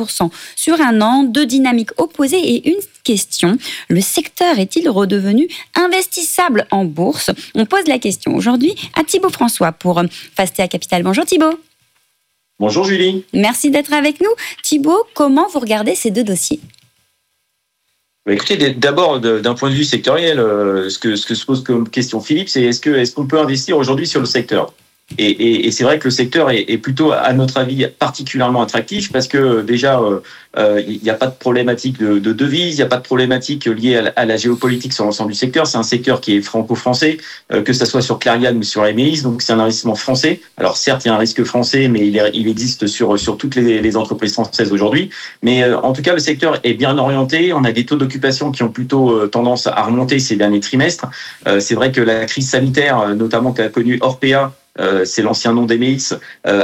2% sur un an, deux dynamiques opposées et une question. Le secteur est-il redevenu investissable en bourse ? On pose la question aujourd'hui à Thibaut François pour Fastea Capital. Bonjour Thibaut. Bonjour Julie. Merci d'être avec nous. Thibaut, comment vous regardez ces deux dossiers ? Écoutez, d'abord, d'un point de vue sectoriel, ce que se pose comme question Philippe, c'est est-ce qu'on peut investir aujourd'hui sur le secteur ? Et c'est vrai que le secteur est plutôt, à notre avis, particulièrement attractif parce que déjà, il n'y a pas de problématique de devise, il n'y a pas de problématique liée à la géopolitique sur l'ensemble du secteur. C'est un secteur qui est franco-français, que ça soit sur Clariane ou sur Emeis, donc c'est un investissement français. Alors certes, il y a un risque français, mais il existe sur toutes les entreprises françaises aujourd'hui. Mais en tout cas, le secteur est bien orienté. On a des taux d'occupation qui ont plutôt tendance à remonter ces derniers trimestres. C'est vrai que la crise sanitaire, notamment qu'a connue Orpea, c'est l'ancien nom d'Emeis,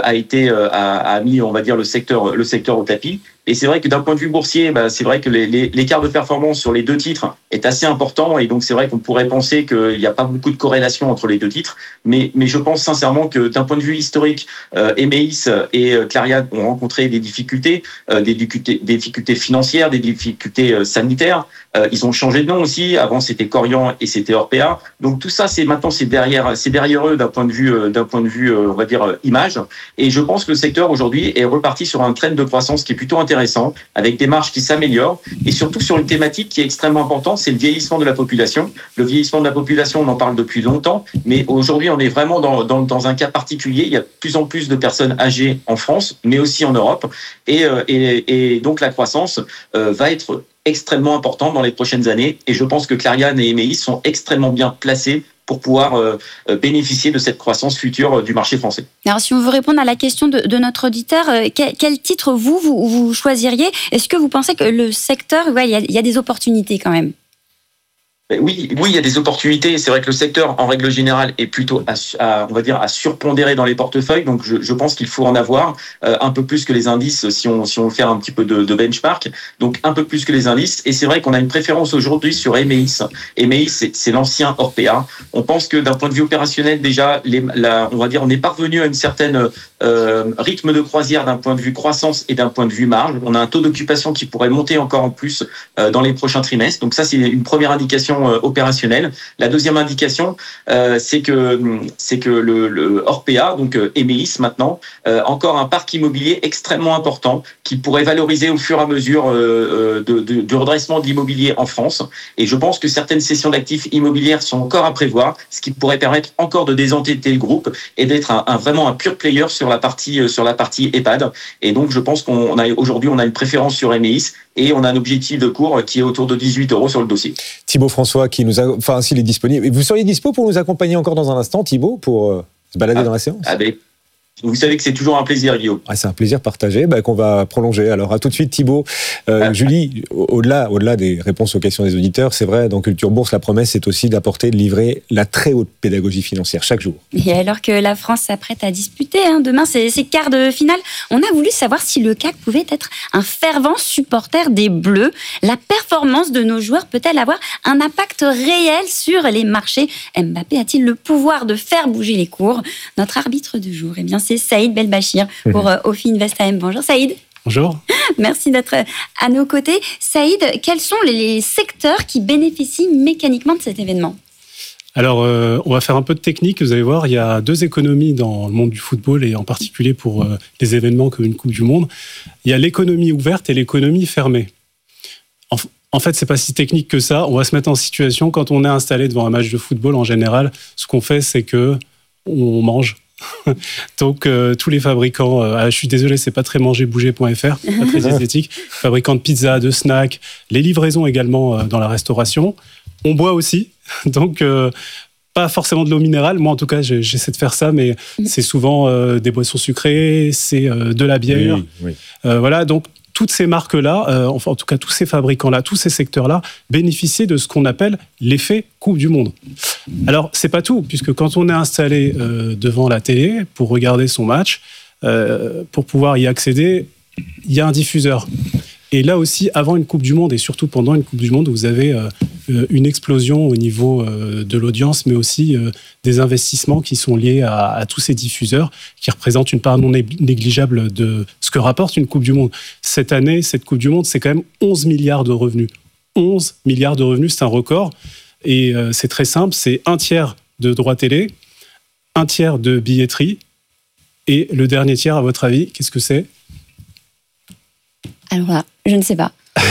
a mis, on va dire, le secteur au tapis. Et c'est vrai que d'un point de vue boursier, c'est vrai que l'écart de performance sur les deux titres est assez important. Et donc, c'est vrai qu'on pourrait penser qu'il n'y a pas beaucoup de corrélation entre les deux titres. Mais je pense sincèrement que d'un point de vue historique, Emeis et Clariane ont rencontré des difficultés financières, des difficultés sanitaires. Ils ont changé de nom aussi. Avant, c'était Corian et c'était Orpea. Donc, tout ça, maintenant, c'est derrière eux d'un point de vue, on va dire, image. Et je pense que le secteur aujourd'hui est reparti sur un trend de croissance qui est plutôt intéressant, avec des marges qui s'améliorent, et surtout sur une thématique qui est extrêmement importante, c'est le vieillissement de la population. Le vieillissement de la population, on en parle depuis longtemps, mais aujourd'hui, on est vraiment dans un cas particulier. Il y a de plus en plus de personnes âgées en France, mais aussi en Europe, et donc la croissance va être extrêmement importante dans les prochaines années, et je pense que Clariane et Emeis sont extrêmement bien placés pour pouvoir bénéficier de cette croissance future du marché français. Alors, si on veut répondre à la question de notre auditeur, quel titre vous choisiriez ? Est-ce que vous pensez que le secteur, il y a des opportunités quand même ? Oui, il y a des opportunités. C'est vrai que le secteur, en règle générale, est plutôt on va dire, à surpondérer dans les portefeuilles. Donc, je pense qu'il faut en avoir un peu plus que les indices si on veut faire un petit peu de benchmark. Donc, un peu plus que les indices. Et c'est vrai qu'on a une préférence aujourd'hui sur Emeis. Emeis, c'est l'ancien Orpea. On pense que d'un point de vue opérationnel, déjà, on va dire, on est parvenu à une certaine rythme de croisière d'un point de vue croissance et d'un point de vue marge. On a un taux d'occupation qui pourrait monter encore en plus dans les prochains trimestres. Donc, ça, c'est une première indication opérationnelle. La deuxième indication, c'est que le Orpea, donc Emeis maintenant, encore un parc immobilier extrêmement important qui pourrait valoriser au fur et à mesure du redressement de l'immobilier en France. Et je pense que certaines cessions d'actifs immobilières sont encore à prévoir, ce qui pourrait permettre encore de désendetter le groupe et d'être vraiment un pure player sur la partie EHPAD. Et donc, je pense qu'aujourd'hui, on a une préférence sur Emeis et on a un objectif de cours qui est autour de 18 € sur le dossier. Thibaut François, s'il est disponible. Vous seriez dispo pour nous accompagner encore dans un instant, Thibaut, pour se balader dans la séance ? Vous savez que c'est toujours un plaisir, Guillaume. C'est un plaisir partagé, qu'on va prolonger. Alors, à tout de suite, Thibaut. Julie, au-delà des réponses aux questions des auditeurs, c'est vrai, dans Culture Bourse, la promesse, c'est aussi d'apporter, de livrer la très haute pédagogie financière chaque jour. Et alors que la France s'apprête à disputer demain ses quarts de finale, on a voulu savoir si le CAC pouvait être un fervent supporter des Bleus. La performance de nos joueurs peut-elle avoir un impact réel sur les marchés ? Mbappé a-t-il le pouvoir de faire bouger les cours ? Notre arbitre du jour, c'est Saïd Belbachir pour Ofi Invest AM. Bonjour Saïd. Bonjour. Merci d'être à nos côtés. Saïd, quels sont les secteurs qui bénéficient mécaniquement de cet événement ? Alors, on va faire un peu de technique. Vous allez voir, il y a deux économies dans le monde du football et en particulier pour les événements comme une Coupe du Monde. Il y a l'économie ouverte et l'économie fermée. En fait, c'est pas si technique que ça. On va se mettre en situation, quand on est installé devant un match de football, en général, ce qu'on fait, c'est que on mange. Donc tous les fabricants, je suis désolé, c'est pas très mangerbouger.fr, pas très esthétique, fabricants de pizza, de snacks, les livraisons également dans la restauration. On boit aussi, donc pas forcément de l'eau minérale. Moi en tout cas j'essaie de faire ça, mais c'est souvent des boissons sucrées, c'est de la bière. Oui. Voilà, donc toutes ces marques-là, enfin en tout cas tous ces fabricants-là, tous ces secteurs-là bénéficient de ce qu'on appelle l'effet Coupe du Monde. Alors c'est pas tout, puisque quand on est installé devant la télé pour regarder son match, pour pouvoir y accéder, il y a un diffuseur. Et là aussi, avant une Coupe du Monde et surtout pendant une Coupe du Monde, vous avez une explosion au niveau de l'audience, mais aussi des investissements qui sont liés à tous ces diffuseurs, qui représentent une part non négligeable de ce que rapporte une Coupe du Monde. Cette année, cette Coupe du Monde, c'est quand même 11 milliards de revenus. 11 milliards de revenus, c'est un record. Et c'est très simple, c'est un tiers de droits télé, un tiers de billetterie, et le dernier tiers, à votre avis, qu'est-ce que c'est ? Alors là, je ne sais pas.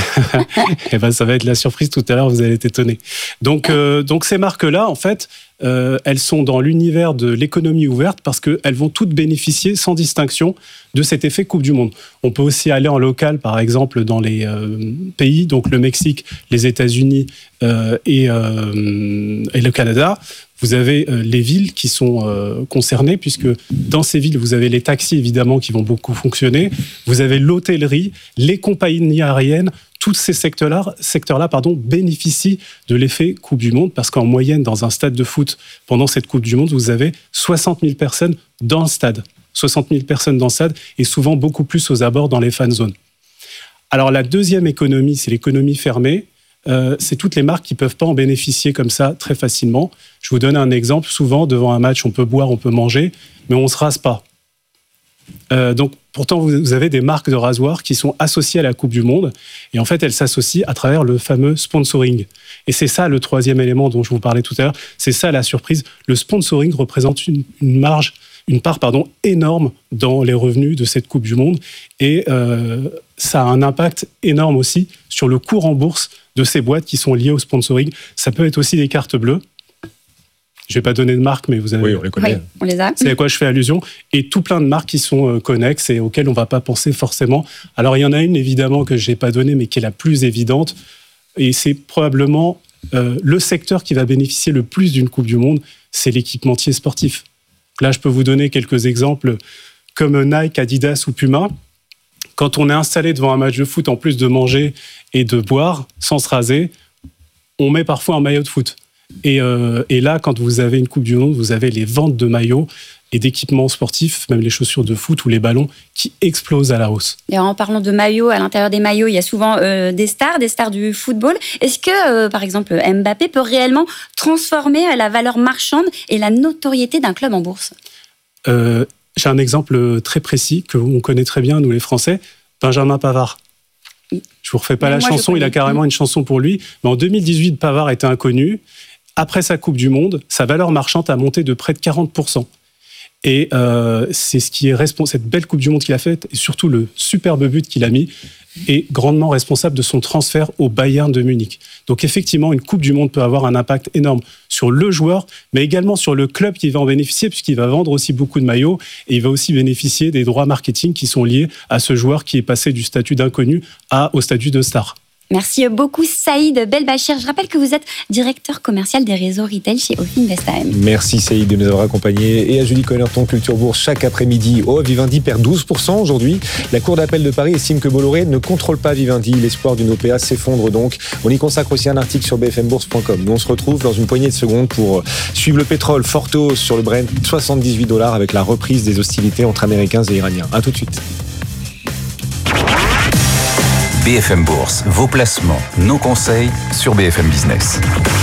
Eh ben, ça va être la surprise tout à l'heure, vous allez être étonnés. Donc ces marques-là, en fait, elles sont dans l'univers de l'économie ouverte parce qu'elles vont toutes bénéficier sans distinction de cet effet Coupe du Monde. On peut aussi aller en local, par exemple, dans les pays, donc le Mexique, les États-Unis et le Canada. Vous avez les villes qui sont concernées, puisque dans ces villes, vous avez les taxis, évidemment, qui vont beaucoup fonctionner. Vous avez l'hôtellerie, les compagnies aériennes. Tous ces secteurs-là, bénéficient de l'effet Coupe du Monde, parce qu'en moyenne, dans un stade de foot, pendant cette Coupe du Monde, vous avez 60 000 personnes dans le stade. 60 000 personnes dans le stade, et souvent beaucoup plus aux abords dans les fan zones. Alors la deuxième économie, c'est l'économie fermée. C'est toutes les marques qui ne peuvent pas en bénéficier comme ça très facilement. Je vous donne un exemple. Souvent, devant un match, on peut boire, on peut manger, mais on ne se rase pas. Donc, pourtant, vous avez des marques de rasoirs qui sont associées à la Coupe du Monde. Et en fait, elles s'associent à travers le fameux sponsoring. Et c'est ça le troisième élément dont je vous parlais tout à l'heure. C'est ça la surprise. Le sponsoring représente une part énorme dans les revenus de cette Coupe du Monde. Et ça a un impact énorme aussi sur le cours en bourse de ces boîtes qui sont liées au sponsoring. Ça peut être aussi des cartes bleues. Je ne vais pas donner de marque, mais vous avez... Oui, on les connaît. Oui, on les a. C'est à quoi je fais allusion. Et tout plein de marques qui sont connexes et auxquelles on ne va pas penser forcément. Alors, il y en a une, évidemment, que je n'ai pas donnée, mais qui est la plus évidente. Et c'est probablement le secteur qui va bénéficier le plus d'une Coupe du Monde, c'est l'équipementier sportif. Là, je peux vous donner quelques exemples comme Nike, Adidas ou Puma. Quand on est installé devant un match de foot, en plus de manger et de boire, sans se raser, on met parfois un maillot de foot. Et là, quand vous avez une Coupe du Monde, vous avez les ventes de maillots et d'équipements sportifs, même les chaussures de foot ou les ballons, qui explosent à la hausse. Et en parlant de maillots, à l'intérieur des maillots, il y a souvent des stars du football. Est-ce que, par exemple, Mbappé peut réellement transformer la valeur marchande et la notoriété d'un club en bourse ? J'ai un exemple très précis que on connaît très bien, nous les Français, Benjamin Pavard. Je ne vous refais pas la chanson, il a carrément une chanson pour lui. Mais en 2018, Pavard était inconnu. Après sa Coupe du Monde, sa valeur marchande a monté de près de 40%. Et c'est ce qui est responsable, cette belle Coupe du Monde qu'il a faite, et surtout le superbe but qu'il a mis, est grandement responsable de son transfert au Bayern de Munich. Donc effectivement, une Coupe du Monde peut avoir un impact énorme sur le joueur, mais également sur le club qui va en bénéficier, puisqu'il va vendre aussi beaucoup de maillots, et il va aussi bénéficier des droits marketing qui sont liés à ce joueur qui est passé du statut d'inconnu au statut de star. Merci beaucoup Saïd Belbachir. Je rappelle que vous êtes directeur commercial des réseaux retail chez Ofinvest-AM. Merci Saïd de nous avoir accompagnés. Et à Julie Connerton, Culture Bourse, chaque après-midi. Vivendi perd 12% aujourd'hui. La Cour d'appel de Paris estime que Bolloré ne contrôle pas Vivendi. L'espoir d'une OPA s'effondre donc. On y consacre aussi un article sur bfmbourse.com. Nous on se retrouve dans une poignée de secondes pour suivre le pétrole. Forte hausse sur le Brent, $78 avec la reprise des hostilités entre Américains et Iraniens. A tout de suite. BFM Bourse, vos placements, nos conseils sur BFM Business.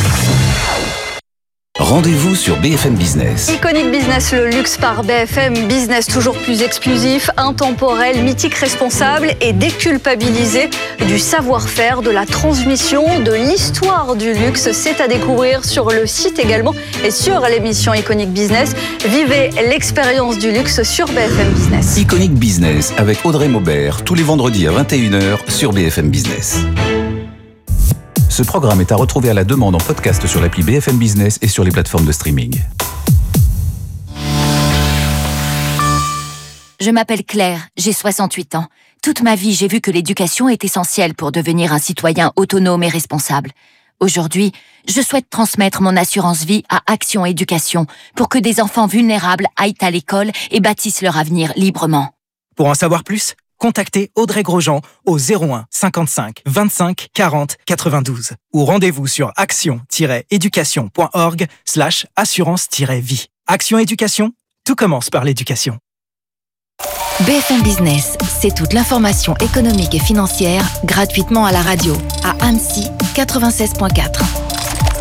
Rendez-vous sur BFM Business. Iconic Business, le luxe par BFM Business, toujours plus exclusif, intemporel, mythique, responsable et déculpabilisé du savoir-faire, de la transmission, de l'histoire du luxe. C'est à découvrir sur le site également et sur l'émission Iconic Business. Vivez l'expérience du luxe sur BFM Business. Iconic Business avec Audrey Maubert, tous les vendredis à 21h sur BFM Business. Ce programme est à retrouver à la demande en podcast sur l'appli BFM Business et sur les plateformes de streaming. Je m'appelle Claire, j'ai 68 ans. Toute ma vie, j'ai vu que l'éducation est essentielle pour devenir un citoyen autonome et responsable. Aujourd'hui, je souhaite transmettre mon assurance vie à Action Éducation pour que des enfants vulnérables aillent à l'école et bâtissent leur avenir librement. Pour en savoir plus, contactez Audrey Grosjean au 01 55 25 40 92 ou rendez-vous sur action-éducation.org/assurance-vie. Action Éducation, tout commence par l'éducation. BFM Business, c'est toute l'information économique et financière gratuitement à la radio, à Annecy 96.4.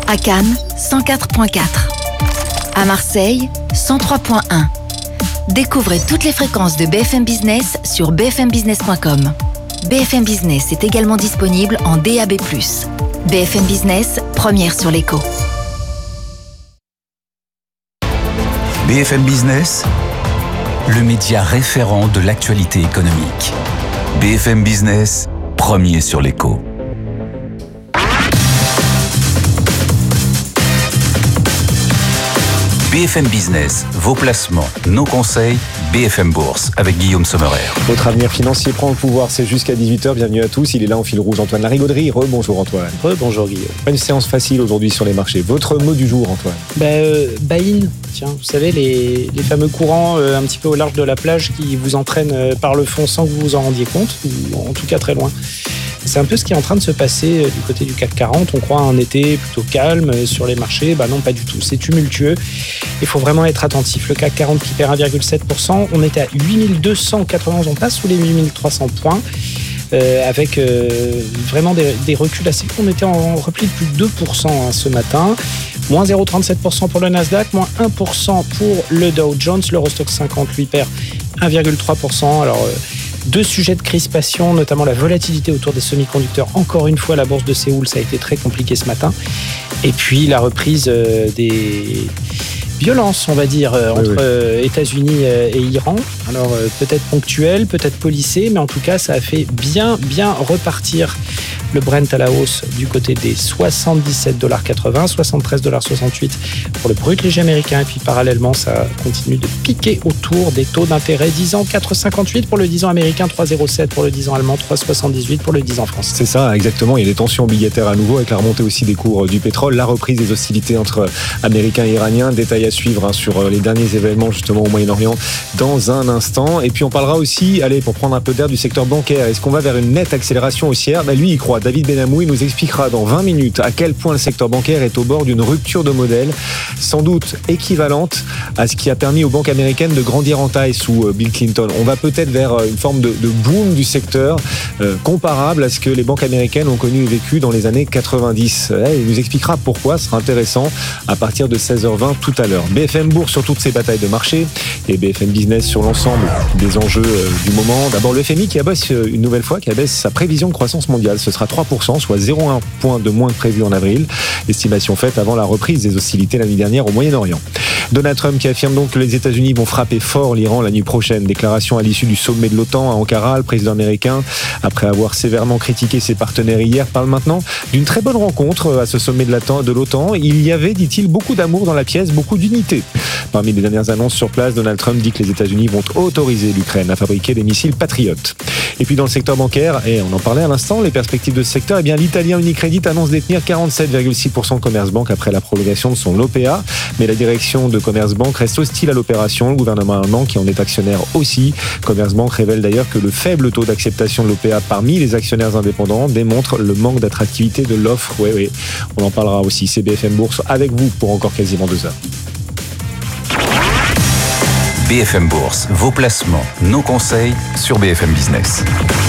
À Cannes, 104.4. À Marseille, 103.1. Découvrez toutes les fréquences de BFM Business sur bfmbusiness.com. BFM Business est également disponible en DAB+. BFM Business, première sur l'écho. BFM Business, le média référent de l'actualité économique. BFM Business, premier sur l'écho. BFM Business, vos placements, nos conseils, BFM Bourse, avec Guillaume Sommerer. Votre avenir financier prend le pouvoir, c'est jusqu'à 18h. Bienvenue à tous, il est là en fil rouge, Antoine Larigauderie. Rebonjour Antoine. Rebonjour Guillaume. Pas une séance facile aujourd'hui sur les marchés. Votre mot du jour, Antoine? Buy-in, tiens, vous savez, les fameux courants un petit peu au large de la plage qui vous entraînent par le fond sans que vous vous en rendiez compte, ou en tout cas très loin. C'est un peu ce qui est en train de se passer du côté du CAC 40. On croit à un été plutôt calme sur les marchés. Non, pas du tout. C'est tumultueux. Il faut vraiment être attentif. Le CAC 40 qui perd 1,7%. On était à 8291. On passe sous les 8300 points. Avec vraiment des reculs assez. On était en repli de plus de 2% ce matin. Moins 0,37% pour le Nasdaq, moins 1% pour le Dow Jones. L'Eurostoxx 50, lui, perd 1,3%. Alors, deux sujets de crispation, notamment la volatilité autour des semi-conducteurs. Encore une fois, la bourse de Séoul, ça a été très compliqué ce matin. Et puis, la reprise des violences, on va dire, entre États-Unis et Iran. Alors, peut-être ponctuelle, peut-être policée, mais en tout cas, ça a fait bien repartir le Brent à la hausse du côté des 77,80 $, 73,68 $ pour le brut léger américain. Et puis parallèlement, ça continue de piquer autour des taux d'intérêt 10 ans, 4,58 pour le 10 ans américain, 3,07 pour le 10 ans allemand, 3,78 pour le 10 ans français. C'est ça, exactement. Il y a des tensions obligataires à nouveau avec la remontée aussi des cours du pétrole, la reprise des hostilités entre Américains et Iraniens. Détail à suivre sur les derniers événements justement au Moyen-Orient dans un instant. Et puis on parlera aussi, pour prendre un peu d'air, du secteur bancaire. Est-ce qu'on va vers une nette accélération haussière? Lui, il croit. David Benamou, il nous expliquera dans 20 minutes à quel point le secteur bancaire est au bord d'une rupture de modèle, sans doute équivalente à ce qui a permis aux banques américaines de grandir en taille sous Bill Clinton. On va peut-être vers une forme de boom du secteur comparable à ce que les banques américaines ont connu et vécu dans les années 90. Il nous expliquera pourquoi, ce sera intéressant à partir de 16h20 tout à l'heure. BFM Bourse sur toutes ces batailles de marché et BFM Business sur l'ensemble des enjeux du moment. D'abord le FMI qui abaisse une nouvelle fois, qui abaisse sa prévision de croissance mondiale. Ce sera 3%, soit 0,1 point de moins que prévu en avril. Estimation faite avant la reprise des hostilités l'année dernière au Moyen-Orient. Donald Trump qui affirme donc que les États-Unis vont frapper fort l'Iran la nuit prochaine. Déclaration à l'issue du sommet de l'OTAN à Ankara. Le président américain, après avoir sévèrement critiqué ses partenaires hier, parle maintenant d'une très bonne rencontre à ce sommet de l'OTAN. Il y avait, dit-il, beaucoup d'amour dans la pièce, beaucoup d'unité. Parmi les dernières annonces sur place, Donald Trump dit que les États-Unis vont autoriser l'Ukraine à fabriquer des missiles Patriot. Et puis dans le secteur bancaire, et on en parlait à l'instant, les perspectives de ce secteur, l'Italien Unicredit annonce détenir 47,6% de Commerzbank après la prolongation de son OPA. Mais la direction de Commerzbank reste hostile à l'opération. Le gouvernement allemand, qui en est actionnaire aussi. Commerzbank révèle d'ailleurs que le faible taux d'acceptation de l'OPA parmi les actionnaires indépendants démontre le manque d'attractivité de l'offre. Oui, on en parlera aussi. C'est BFM Bourse avec vous pour encore quasiment 2 heures. BFM Bourse, vos placements, nos conseils sur BFM Business.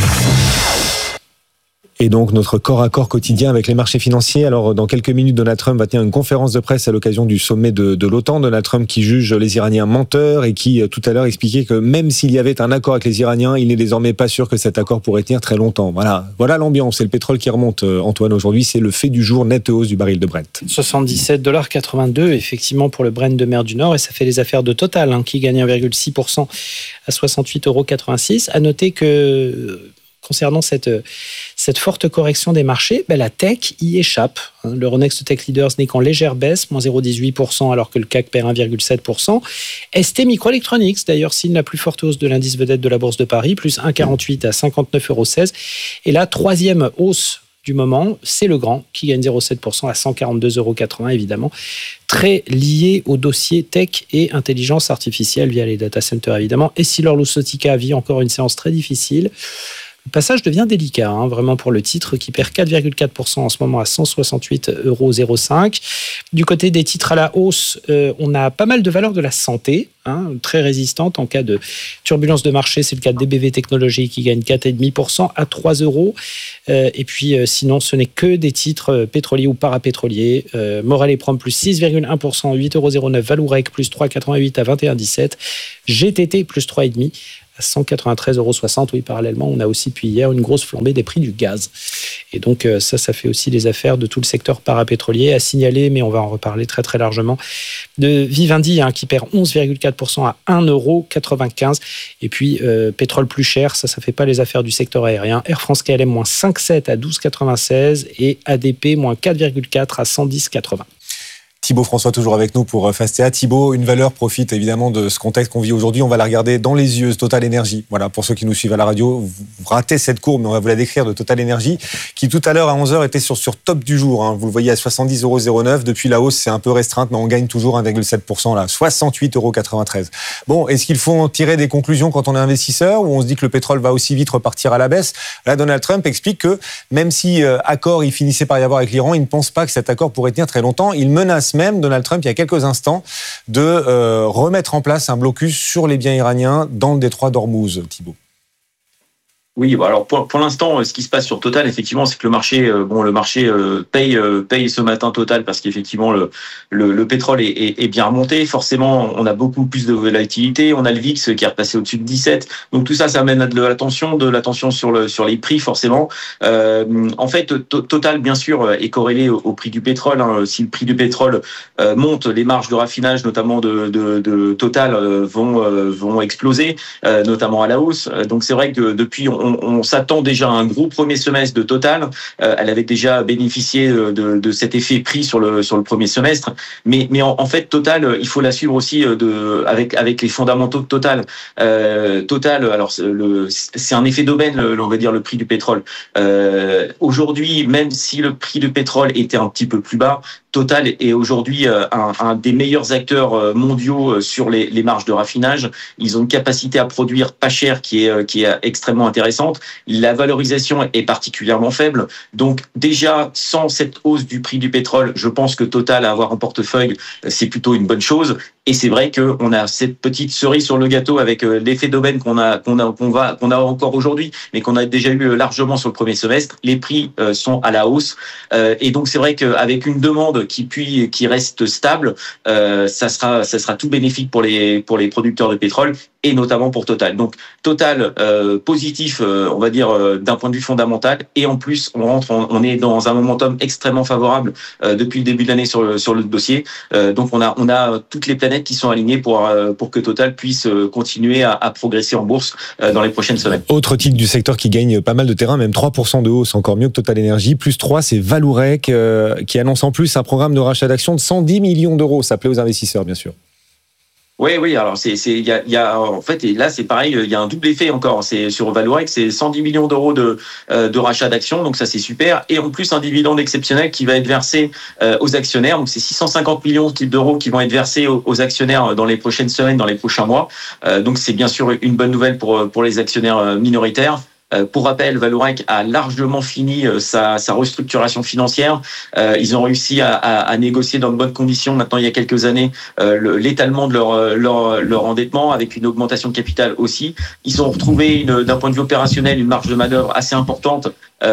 Et donc notre corps à corps quotidien avec les marchés financiers. Alors dans quelques minutes, Donald Trump va tenir une conférence de presse à l'occasion du sommet de l'OTAN. Donald Trump qui juge les Iraniens menteurs et qui tout à l'heure expliquait que même s'il y avait un accord avec les Iraniens, il n'est désormais pas sûr que cet accord pourrait tenir très longtemps. Voilà l'ambiance. C'est le pétrole qui remonte, Antoine, aujourd'hui. C'est le fait du jour, nette hausse du baril de Brent. 77,82 $, effectivement, pour le Brent de mer du Nord. Et ça fait les affaires de Total, qui gagne 1,6% à 68,86 €. À noter que concernant cette forte correction des marchés, la tech y échappe. L'Euronext Tech Leaders n'est qu'en légère baisse, moins 0,18%, alors que le CAC perd 1,7%. ST Microelectronics, d'ailleurs, signe la plus forte hausse de l'indice vedette de la Bourse de Paris, plus 1,48 à 59,16 €. Et la troisième hausse du moment, c'est Legrand, qui gagne 0,7% à 142,80 €, évidemment. Très lié au dossier tech et intelligence artificielle via les data centers, évidemment. Et Essilor Luxottica vit encore une séance très difficile. Le passage devient délicat, vraiment pour le titre qui perd 4,4% en ce moment à 168,05 €. Du côté des titres à la hausse, on a pas mal de valeurs de la santé, très résistantes en cas de turbulence de marché. C'est le cas de DBV Technologies qui gagne 4,5% à 3 €. Et puis sinon, ce n'est que des titres pétroliers ou parapétroliers. Morel et Prom plus 6,1%, 8,09 €. Vallourec plus 3,88 à 21,17 €. GTT plus 3,5 à 193,60 €. Oui, parallèlement, on a aussi depuis hier une grosse flambée des prix du gaz. Et donc ça fait aussi les affaires de tout le secteur parapétrolier. À signaler, mais on va en reparler très très largement, de Vivendi qui perd 11,4% à 1,95 €. Et puis pétrole plus cher, ça fait pas les affaires du secteur aérien. Air France KLM moins 5,7 à 12,96 et ADP moins 4,4 à 110,80. Thibaut François toujours avec nous pour Fastea. Thibaut, une valeur profite évidemment de ce contexte qu'on vit aujourd'hui. On va la regarder dans les yeux, Total Energy. Voilà, pour ceux qui nous suivent à la radio, vous ratez cette courbe, mais on va vous la décrire, de Total Energy, qui tout à l'heure à 11h était sur top du jour. Vous le voyez à 70,09 €. Depuis la hausse, c'est un peu restreinte, mais on gagne toujours 1,7% là, 68,93 €. Bon, est-ce qu'il faut en tirer des conclusions quand on est investisseur, ou on se dit que le pétrole va aussi vite repartir à la baisse? Là, Donald Trump explique que même si accord il finissait par y avoir avec l'Iran, il ne pense pas que cet accord pourrait tenir très longtemps. Il menace même, Donald Trump, il y a quelques instants, de remettre en place un blocus sur les biens iraniens dans le détroit d'Ormuz, Thibaut. Oui, alors pour l'instant, ce qui se passe sur Total, effectivement, c'est que le marché paye ce matin Total parce qu'effectivement le pétrole est bien remonté. Forcément, on a beaucoup plus de volatilité. On a le VIX qui est repassé au-dessus de 17. Donc tout ça amène à de l'attention sur les prix, forcément. En fait, Total, bien sûr, est corrélé au prix du pétrole. Si le prix du pétrole monte, les marges de raffinage, notamment de Total, vont exploser, notamment à la hausse. Donc c'est vrai que depuis on s'attend déjà à un gros premier semestre de Total. Elle avait déjà bénéficié de cet effet prix sur le premier semestre. Mais en fait, Total, il faut la suivre aussi avec les fondamentaux de Total. Total, alors c'est un effet d'aubaine, on va dire, le prix du pétrole. Aujourd'hui, même si le prix du pétrole était un petit peu plus bas, Total est aujourd'hui un des meilleurs acteurs mondiaux sur les marges de raffinage. Ils ont une capacité à produire pas cher qui est extrêmement intéressante. La valorisation est particulièrement faible. Donc déjà, sans cette hausse du prix du pétrole, je pense que Total à avoir en portefeuille, c'est plutôt une bonne chose. Et c'est vrai qu'on a cette petite cerise sur le gâteau avec l'effet d'aubaine qu'on a encore aujourd'hui, mais qu'on a déjà eu largement sur le premier semestre. Les prix sont à la hausse. Et donc c'est vrai qu'avec une demande qui reste stable, ça sera tout bénéfique pour les producteurs de pétrole et notamment pour Total. Donc Total positif, on va dire d'un point de vue fondamental, et en plus on est dans un momentum extrêmement favorable depuis le début de l'année sur le dossier. Donc on a toutes les planètes qui sont alignées pour que Total puisse continuer à progresser en bourse dans les prochaines semaines. Autre titre du secteur qui gagne pas mal de terrain, même 3% de hausse, encore mieux que Total Energy. Plus 3, c'est Vallourec qui annonce en plus un programme de rachat d'actions de 110 millions d'euros. Ça plaît aux investisseurs, bien sûr. Oui. Alors il y a en fait, et là c'est pareil, il y a un double effet encore. C'est sur Vallourec, c'est 110 millions d'euros de rachat d'actions, donc ça c'est super. Et en plus un dividende exceptionnel qui va être versé aux actionnaires. Donc c'est 650 millions d'euros qui vont être versés aux actionnaires dans les prochaines semaines, dans les prochains mois. Donc c'est bien sûr une bonne nouvelle pour les actionnaires minoritaires. Pour rappel, Vallourec a largement fini sa restructuration financière. Ils ont réussi à négocier dans de bonnes conditions, maintenant il y a quelques années, l'étalement de leur endettement, avec une augmentation de capital aussi. Ils ont retrouvé, d'un point de vue opérationnel, une marge de manœuvre assez importante.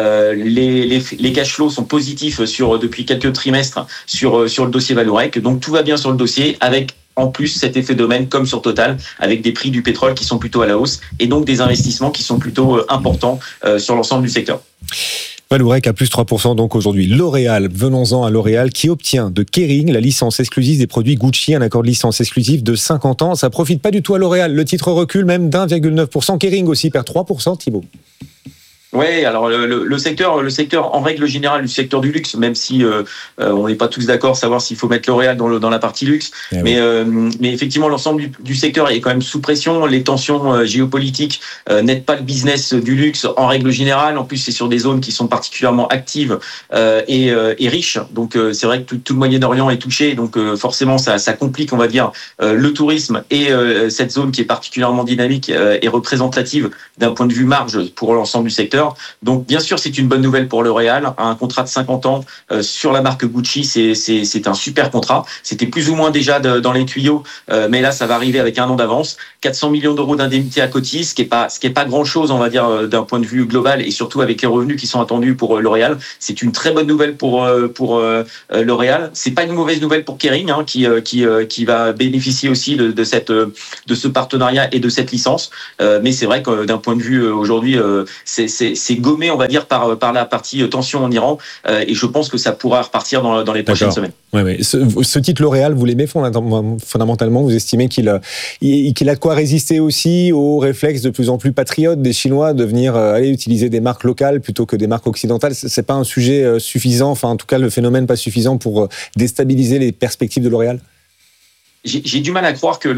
Les cash flows sont positifs depuis quelques trimestres sur le dossier Vallourec. Donc tout va bien sur le dossier, avec en plus cet effet d'aubaine comme sur Total, avec des prix du pétrole qui sont plutôt à la hausse et donc des investissements qui sont plutôt importants sur l'ensemble du secteur. Vallourec à plus 3% donc aujourd'hui. L'Oréal, venons-en à L'Oréal qui obtient de Kering la licence exclusive des produits Gucci, un accord de licence exclusif de 50 ans. Ça profite pas du tout à L'Oréal. Le titre recule même d'1,9%. Kering aussi perd 3%, Thibaut. Ouais, alors le secteur en règle générale, le secteur du luxe, même si on n'est pas tous d'accord savoir s'il faut mettre L'Oréal dans la partie luxe, mais effectivement l'ensemble du secteur est quand même sous pression. Les tensions géopolitiques n'aident pas le business du luxe en règle générale. En plus, c'est sur des zones qui sont particulièrement actives et riches. Donc c'est vrai que tout le Moyen-Orient est touché. Donc forcément, ça complique, on va dire, le tourisme et cette zone qui est particulièrement dynamique et représentative d'un point de vue marge pour l'ensemble du secteur. Donc, bien sûr, c'est une bonne nouvelle pour L'Oréal. Un contrat de 50 ans sur la marque Gucci, c'est un super contrat. C'était plus ou moins déjà dans les tuyaux, mais là, ça va arriver avec 1 an d'avance. 400 millions d'euros d'indemnité à Coty, ce qui est pas grand-chose, on va dire, d'un point de vue global, et surtout avec les revenus qui sont attendus pour L'Oréal. C'est une très bonne nouvelle pour L'Oréal. C'est pas une mauvaise nouvelle pour Kering, hein, qui va bénéficier aussi de ce partenariat et de cette licence. Mais c'est vrai que d'un point de vue aujourd'hui, c'est gommé, on va dire, par la partie tension en Iran, et je pense que ça pourra repartir dans les prochaines semaines. Ouais. Ce titre L'Oréal, vous l'aimez fondamentalement, vous estimez qu'il a de quoi résister aussi aux réflexes de plus en plus patriotes des Chinois de venir aller utiliser des marques locales plutôt que des marques occidentales. C'est pas un sujet suffisant, enfin en tout cas le phénomène pas suffisant pour déstabiliser les perspectives de L'Oréal? J'ai du mal à croire que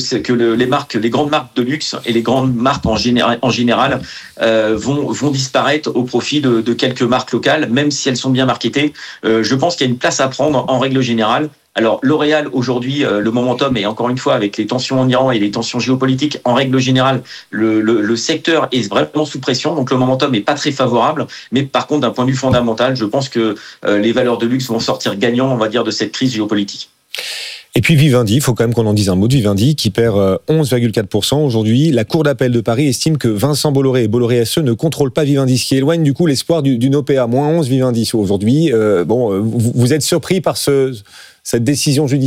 les grandes marques de luxe et les grandes marques en général vont disparaître au profit de quelques marques locales, même si elles sont bien marketées. Je pense qu'il y a une place à prendre en règle générale. Alors L'Oréal aujourd'hui, le momentum, et encore une fois avec les tensions en Iran et les tensions géopolitiques, en règle générale, le secteur est vraiment sous pression, donc le momentum est pas très favorable. Mais par contre, d'un point de vue fondamental, je pense que les valeurs de luxe vont sortir gagnants, on va dire, de cette crise géopolitique. Et puis Vivendi, il faut quand même qu'on en dise un mot de Vivendi, qui perd 11,4% aujourd'hui. La Cour d'appel de Paris estime que Vincent Bolloré et Bolloré SE ne contrôlent pas Vivendi, ce qui éloigne du coup l'espoir d'une OPA. Moins 11 Vivendi aujourd'hui. Vous êtes surpris par cette décision judiciaire ?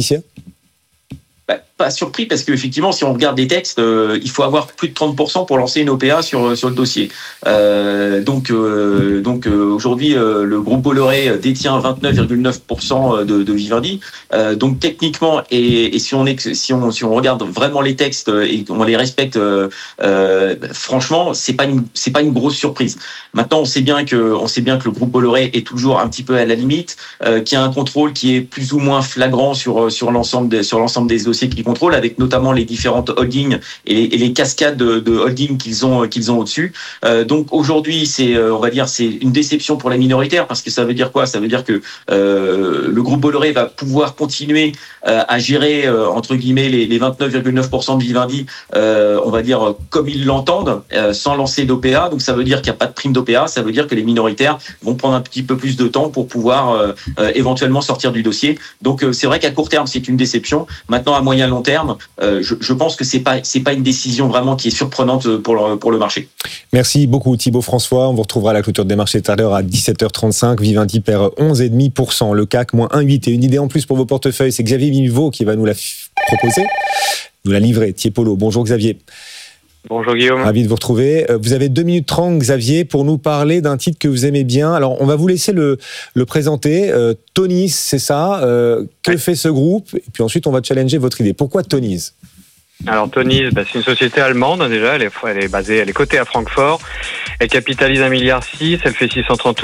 Pas surpris, parce qu'effectivement, si on regarde les textes, il faut avoir plus de 30% pour lancer une OPA sur le dossier. Donc aujourd'hui, le groupe Bolloré détient 29,9% de Vivendi. Donc techniquement, et si on regarde vraiment les textes et qu'on les respecte, franchement, c'est pas une grosse surprise. Maintenant, on sait bien que le groupe Bolloré est toujours un petit peu à la limite, qu'il y a un contrôle qui est plus ou moins flagrant sur l'ensemble des dossiers qu'ils contrôlent, avec notamment les différentes holdings et les cascades de holdings qu'ils ont au-dessus. Donc aujourd'hui, on va dire, c'est une déception pour les minoritaires, parce que ça veut dire quoi ? Ça veut dire que le groupe Bolloré va pouvoir continuer à gérer entre guillemets les 29,9% de Vivendi, on va dire comme ils l'entendent, sans lancer d'OPA. Donc ça veut dire qu'il n'y a pas de prime d'OPA. Ça veut dire que les minoritaires vont prendre un petit peu plus de temps pour pouvoir éventuellement sortir du dossier. Donc c'est vrai qu'à court terme, c'est une déception. Maintenant, à moyen long terme, je pense que c'est pas une décision vraiment qui est surprenante pour le marché. Merci beaucoup Thibaut François. On vous retrouvera à la clôture des marchés tout à l'heure à 17h35. Vivendi perd 11,5%, le CAC moins 1,8%. Et une idée en plus pour vos portefeuilles, c'est Xavier Milvaud qui va nous la proposer, nous la livrer. Tiepolo. Bonjour Xavier. Bonjour Guillaume. Ravi de vous retrouver. Vous avez 2 minutes 30, Xavier, pour nous parler d'un titre que vous aimez bien. Alors, on va vous laisser le présenter. Tonies, c'est ça. Que fait ce groupe ? Et puis ensuite, on va challenger votre idée. Pourquoi Tonies ? Alors Tonies, c'est une société allemande déjà, elle est cotée à Francfort, elle capitalise 1,6 milliard, elle fait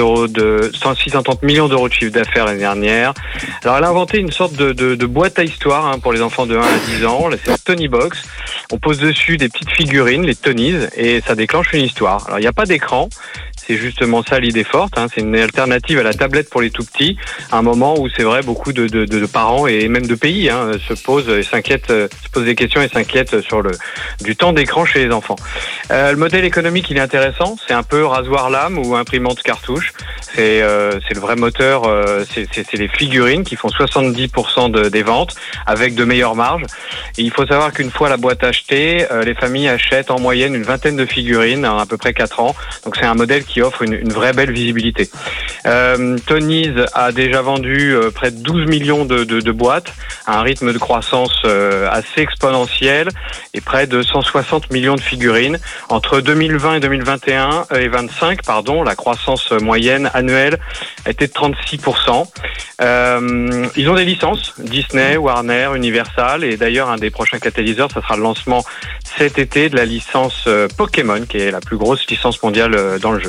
630 millions d'euros de chiffre d'affaires l'année dernière. Alors elle a inventé une sorte de boîte à histoire pour les enfants de 1 à 10 ans, c'est la Tonybox. On pose dessus des petites figurines, les Tonies, et ça déclenche une histoire. Alors il n'y a pas d'écran, c'est justement ça l'idée forte, c'est une alternative à la tablette pour les tout petits, à un moment où c'est vrai beaucoup de parents et même de pays se posent des questions et s'inquiètent sur du temps d'écran chez les enfants. Le modèle économique il est intéressant, c'est un peu rasoir lame ou imprimante cartouche. C'est le vrai moteur, c'est les figurines qui font 70% des ventes avec de meilleures marges. Et il faut savoir qu'une fois la boîte achetée, les familles achètent en moyenne une vingtaine de figurines en à peu près 4 ans. Donc c'est un modèle qui offre une vraie belle visibilité. Tonies a déjà vendu près de 12 millions de boîtes à un rythme de croissance assez exponentiel et près de 160 millions de figurines. Entre 2020 et 2021 et 25, la croissance moyenne annuelle était de 36%. Ils ont des licences, Disney, Warner, Universal, et d'ailleurs un des prochains catalyseurs, ça sera le lancement cet été de la licence Pokémon, qui est la plus grosse licence mondiale dans le jeu.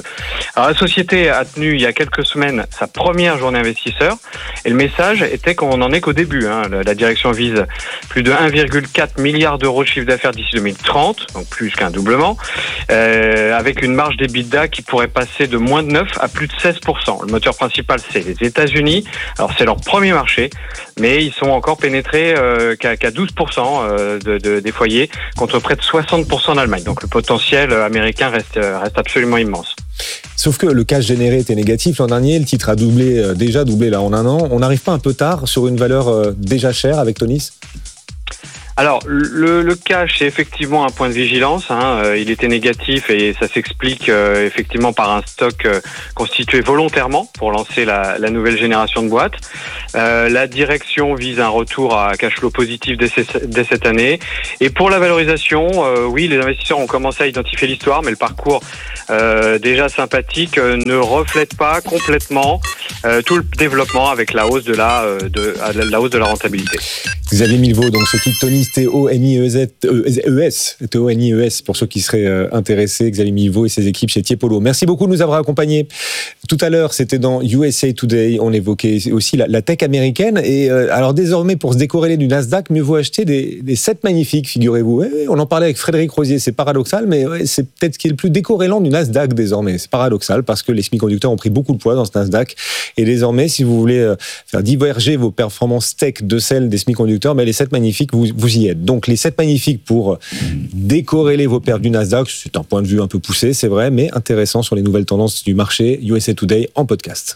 Alors, la société a tenu il y a quelques semaines sa première journée investisseur et le message était qu'on n'en est qu'au début. La direction vise plus de 1,4 milliard d'euros de chiffre d'affaires d'ici 2030, donc plus qu'un doublement, avec une marge d'EBITDA qui pourrait passer de moins de 9 à plus de 16%. Le moteur principal, c'est les États-Unis. Alors, c'est leur premier marché, mais ils sont encore pénétrés qu'à 12% des foyers, contre près de 60% en Allemagne. Donc, le potentiel américain reste absolument immense. Sauf que le cash généré était négatif l'an dernier, le titre a déjà doublé là en un an. On n'arrive pas un peu tard sur une valeur déjà chère avec Tonis ? Alors, le cash est effectivement un point de vigilance. Il était négatif et ça s'explique effectivement par un stock constitué volontairement pour lancer la nouvelle génération de boîtes. La direction vise un retour à cash flow positif dès cette année. Et pour la valorisation, oui, les investisseurs ont commencé à identifier l'histoire, mais le parcours déjà sympathique ne reflète pas complètement tout le développement avec la hausse de la rentabilité. Xavier Milvaud, donc ce titre Tonis, T-O-N-I-E-S, pour ceux qui seraient intéressés, Xavier Milvaud et ses équipes chez Tiepolo. Merci beaucoup de nous avoir accompagnés. Tout à l'heure, c'était dans USA Today, on évoquait aussi la tech américaine. Et alors désormais, pour se décorréler du Nasdaq, mieux vaut acheter des 7 magnifiques, figurez-vous. On en parlait avec Frédéric Rosier, c'est paradoxal, mais c'est peut-être ce qui est le plus décorrélant du Nasdaq désormais. C'est paradoxal parce que les semi-conducteurs ont pris beaucoup de poids dans ce Nasdaq. Et désormais, si vous voulez faire diverger vos performances tech de celles des semi-conducteurs, mais les 7 magnifiques, vous y êtes. Donc les 7 magnifiques pour décorréler vos pertes du Nasdaq, c'est un point de vue un peu poussé, c'est vrai, mais intéressant sur les nouvelles tendances du marché. USA Today en podcast.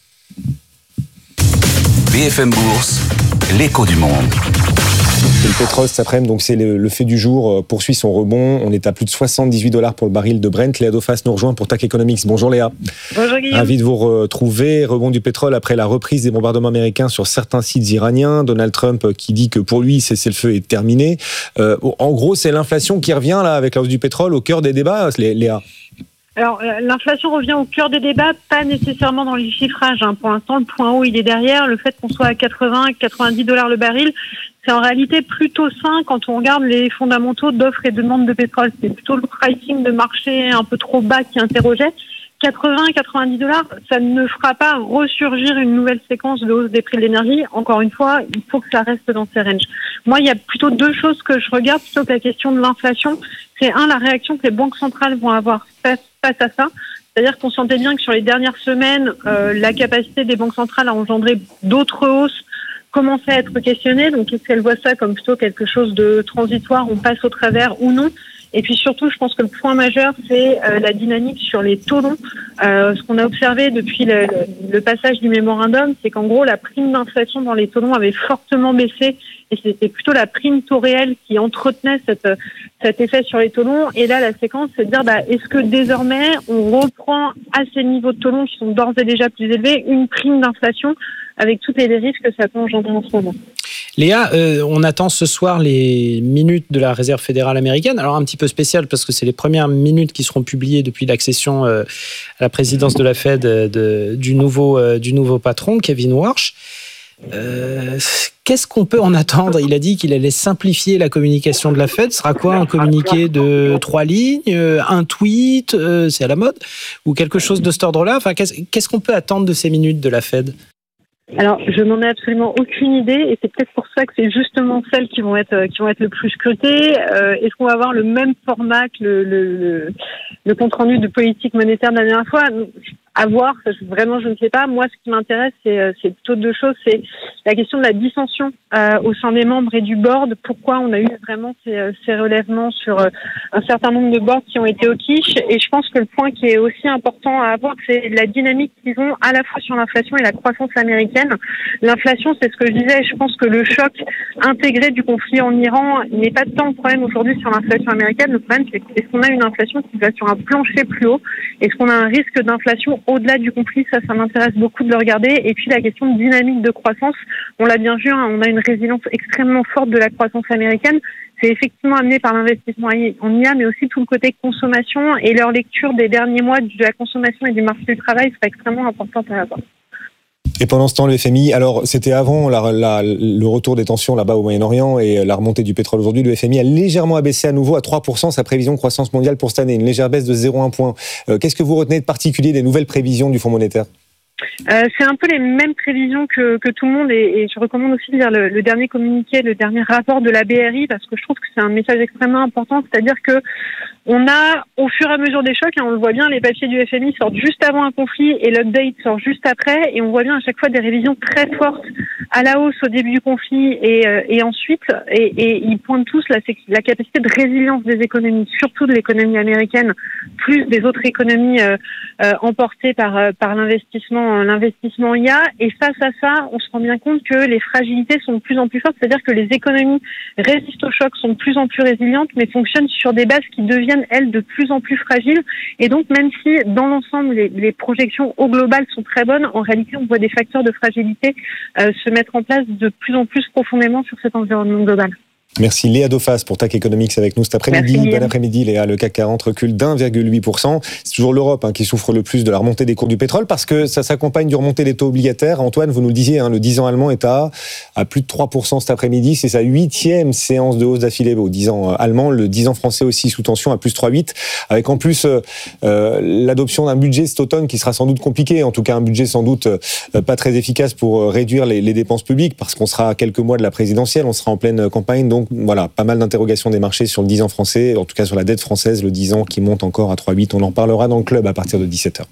BFM Bourse, l'écho du monde. Et le pétrole cet après-midi, donc c'est le fait du jour, poursuit son rebond. On est à plus de $78 pour le baril de Brent. Léa Dauphas nous rejoint pour TAC Economics. Bonjour Léa. Bonjour Guillaume. Ravi de vous retrouver. Rebond du pétrole après la reprise des bombardements américains sur certains sites iraniens. Donald Trump qui dit que pour lui, cessez-le-feu est terminé. En gros, c'est l'inflation qui revient là avec la hausse du pétrole au cœur des débats, Léa. Alors, l'inflation revient au cœur des débats, pas nécessairement dans les chiffrages. Pour l'instant, le point haut, il est derrière. Le fait qu'on soit à 80, 90 $ le baril, c'est en réalité plutôt sain quand on regarde les fondamentaux d'offres et de demande de pétrole. C'est plutôt le pricing de marché un peu trop bas qui interrogeait. 80, 90 $, ça ne fera pas ressurgir une nouvelle séquence de hausse des prix de l'énergie. Encore une fois, il faut que ça reste dans ces ranges. Moi, il y a plutôt 2 choses que je regarde plutôt que la question de l'inflation. C'est la réaction que les banques centrales vont avoir face à ça. C'est-à-dire qu'on sentait bien que sur les dernières semaines, la capacité des banques centrales à engendrer d'autres hausses commençait à être questionnée. Donc, est-ce qu'elles voient ça comme plutôt quelque chose de transitoire, on passe au travers ou non? Et puis surtout, je pense que le point majeur, c'est la dynamique sur les taux longs. Ce qu'on a observé depuis le passage du mémorandum, c'est qu'en gros, la prime d'inflation dans les taux longs avait fortement baissé et c'était plutôt la prime taux réel qui entretenait cet effet sur les taux longs. Et là, la séquence, c'est de dire, est-ce que désormais, on reprend à ces niveaux de taux longs qui sont d'ores et déjà plus élevés, une prime d'inflation avec tous les risques que ça peut engendrer en ce moment? Léa, on attend ce soir les minutes de la Réserve fédérale américaine. Alors un petit peu spécial parce que c'est les premières minutes qui seront publiées depuis l'accession à la présidence de la Fed du nouveau patron, Kevin Warsh. Qu'est-ce qu'on peut en attendre? Il a dit qu'il allait simplifier la communication de la Fed. Ce sera quoi, un communiqué de 3 lignes, un tweet, c'est à la mode, ou quelque chose de cet ordre-là? Enfin, qu'est-ce qu'on peut attendre de ces minutes de la Fed? Alors, je n'en ai absolument aucune idée, et c'est peut-être pour ça que c'est justement celles qui vont être le plus scrutées. Est-ce qu'on va avoir le même format que le compte rendu de politique monétaire de la dernière fois? À voir, vraiment je ne sais pas. Moi, ce qui m'intéresse, c'est plutôt 2 choses. C'est la question de la dissension au sein des membres et du board. Pourquoi on a eu vraiment ces relèvements sur un certain nombre de boards qui ont été au quiche. Et je pense que le point qui est aussi important à avoir, c'est la dynamique qu'ils ont à la fois sur l'inflation et la croissance américaine. L'inflation, c'est ce que je disais. Je pense que le choc intégré du conflit en Iran n'est pas tant le problème aujourd'hui sur l'inflation américaine. Le problème, c'est est-ce qu'on a une inflation qui va sur un plancher plus haut? Est-ce qu'on a un risque d'inflation au-delà du conflit? Ça m'intéresse beaucoup de le regarder. Et puis la question de dynamique de croissance, on l'a bien vu, on a une résilience extrêmement forte de la croissance américaine. C'est effectivement amené par l'investissement en IA, mais aussi tout le côté consommation, et leur lecture des derniers mois de la consommation et du marché du travail sera extrêmement importante à avoir. Et pendant ce temps, le FMI, alors c'était avant le retour des tensions là-bas au Moyen-Orient et la remontée du pétrole aujourd'hui, le FMI a légèrement abaissé à nouveau à 3% sa prévision de croissance mondiale pour cette année, une légère baisse de 0,1 point. Qu'est-ce que vous retenez de particulier des nouvelles prévisions du Fonds monétaire ? C'est un peu les mêmes prévisions que tout le monde et je recommande aussi de lire le dernier communiqué, le dernier rapport de la BRI parce que je trouve que c'est un message extrêmement important, c'est-à-dire que on a, au fur et à mesure des chocs, on le voit bien, les papiers du FMI sortent juste avant un conflit et l'update sort juste après et on voit bien à chaque fois des révisions très fortes à la hausse au début du conflit et ensuite et ils pointent tous la capacité de résilience des économies, surtout de l'économie américaine, plus des autres économies emportées par l'investissement IA. Et face à ça, on se rend bien compte que les fragilités sont de plus en plus fortes, c'est-à-dire que les économies résistent au choc, sont de plus en plus résilientes, mais fonctionnent sur des bases qui deviennent, elles, de plus en plus fragiles. Et donc, même si, dans l'ensemble, les projections au global sont très bonnes, en réalité, on voit des facteurs de fragilité se mettre en place de plus en plus profondément sur cet environnement global. Merci Léa Dauphas pour TAC Economics avec nous cet après-midi. Bon après-midi Léa, le CAC 40 recule d'1,8%. C'est toujours l'Europe qui souffre le plus de la remontée des cours du pétrole parce que ça s'accompagne du remontée des taux obligataires. Antoine, vous nous le disiez, le 10 ans allemand est à plus de 3% cet après-midi. C'est sa 8e séance de hausse d'affilée au 10 ans allemand. Le 10 ans français aussi sous tension à plus 3,8 avec en plus l'adoption d'un budget cet automne qui sera sans doute compliqué. En tout cas un budget sans doute pas très efficace pour réduire les dépenses publiques parce qu'on sera à quelques mois de la présidentielle, on sera en pleine campagne. Donc voilà, pas mal d'interrogations des marchés sur le 10 ans français, en tout cas sur la dette française, le 10 ans qui monte encore à 3,8. On en parlera dans le club à partir de 17h.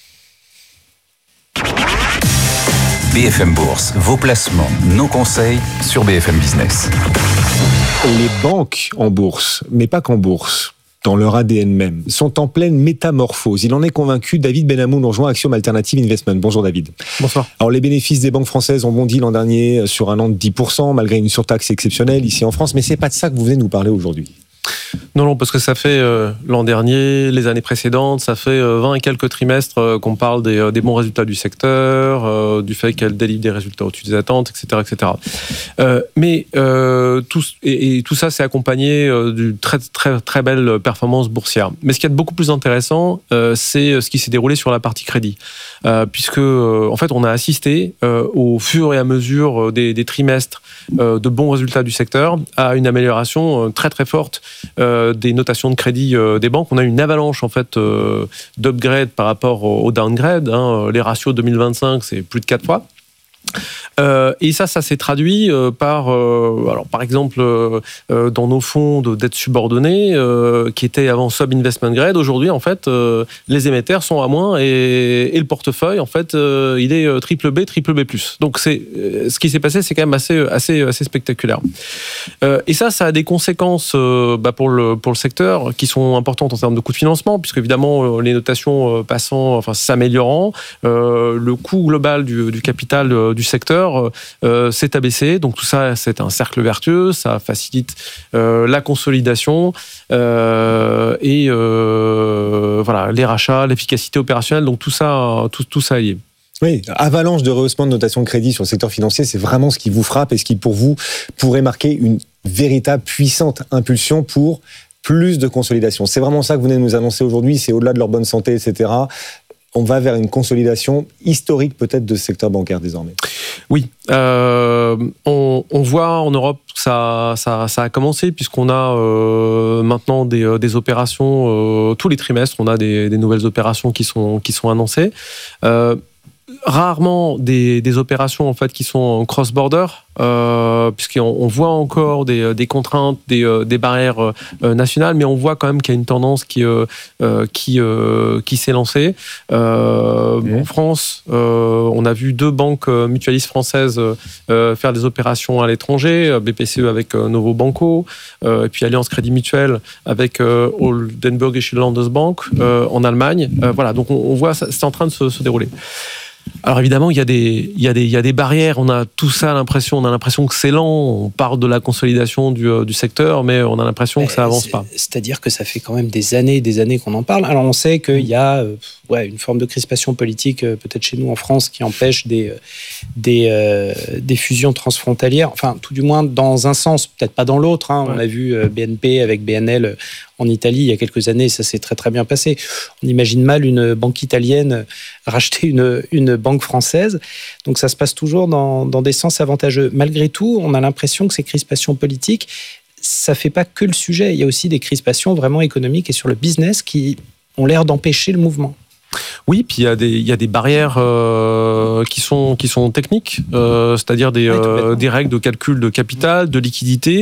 BFM Bourse, vos placements, nos conseils sur BFM Business. Les banques en bourse, mais pas qu'en bourse, dans leur ADN même, sont en pleine métamorphose. Il en est convaincu. David Benhamou nous rejoint, Axiom Alternative Investment. Bonjour David. Bonsoir. Alors les bénéfices des banques françaises ont bondi l'an dernier sur un an de 10%, malgré une surtaxe exceptionnelle ici en France, mais c'est pas de ça que vous venez nous parler aujourd'hui. Non, parce que ça fait l'an dernier, les années précédentes, ça fait 20 et quelques trimestres qu'on parle des bons résultats du secteur, du fait qu'elle délivre des résultats au-dessus des attentes, etc. etc. Mais tout ça, c'est accompagné d'une très, très, très belle performance boursière. Mais ce qui est beaucoup plus intéressant, c'est ce qui s'est déroulé sur la partie crédit. Puisque, en fait, on a assisté au fur et à mesure des trimestres de bons résultats du secteur à une amélioration très, très forte des notations de crédit des banques. On a une avalanche en fait d'upgrade par rapport au downgrade. Les ratios 2025, c'est plus de 4 fois. Et ça s'est traduit par exemple, dans nos fonds de dette subordonnée, qui étaient avant sub-investment grade. Aujourd'hui, en fait, les émetteurs sont à moins et le portefeuille, en fait, il est triple B+. Donc, ce qui s'est passé, c'est quand même assez spectaculaire. Et ça a des conséquences pour le secteur qui sont importantes en termes de coûts de financement, puisque évidemment, les notations s'améliorant, le coût global du capital du secteur s'est abaissé. Donc tout ça, c'est un cercle vertueux, ça facilite la consolidation et les rachats, l'efficacité opérationnelle. Donc tout ça est lié. Oui, avalanche de rehaussement de notation de crédit sur le secteur financier, c'est vraiment ce qui vous frappe et ce qui, pour vous, pourrait marquer une véritable puissante impulsion pour plus de consolidation. C'est vraiment ça que vous venez de nous annoncer aujourd'hui, c'est au-delà de leur bonne santé, etc. On va vers une consolidation historique peut-être de ce secteur bancaire désormais. Oui, on voit en Europe que ça a commencé puisqu'on a maintenant des opérations tous les trimestres. On a des nouvelles opérations qui sont annoncées. Rarement des opérations en fait qui sont en cross-border, puisqu'on voit encore des contraintes, des barrières nationales, mais on voit quand même qu'il y a une tendance qui s'est lancée. En France, on a vu 2 banques mutualistes françaises faire des opérations à l'étranger, BPCE avec Novo Banco, et puis Allianz Crédit Mutuel avec Oldenburgische Landesbank en Allemagne. Voilà, donc on voit ça, c'est en train de se dérouler. Alors évidemment, il y a des barrières. On a tout ça l'impression. On a l'impression que c'est lent. On parle de la consolidation du secteur, mais on a l'impression que ça avance pas. C'est-à-dire que ça fait quand même des années qu'on en parle. Alors on sait qu'il y a une forme de crispation politique peut-être chez nous en France qui empêche des fusions transfrontalières. Enfin, tout du moins dans un sens, peut-être pas dans l'autre. On a vu BNP avec BNL en Italie il y a quelques années. Ça s'est très très bien passé. On imagine mal une banque italienne racheter une banques françaises. Donc ça se passe toujours dans des sens avantageux. Malgré tout, on a l'impression que ces crispations politiques, ça fait pas que le sujet. Il y a aussi des crispations vraiment économiques et sur le business qui ont l'air d'empêcher le mouvement. Oui, puis il y a des barrières qui sont techniques, c'est-à-dire des règles de calcul de capital, de liquidité,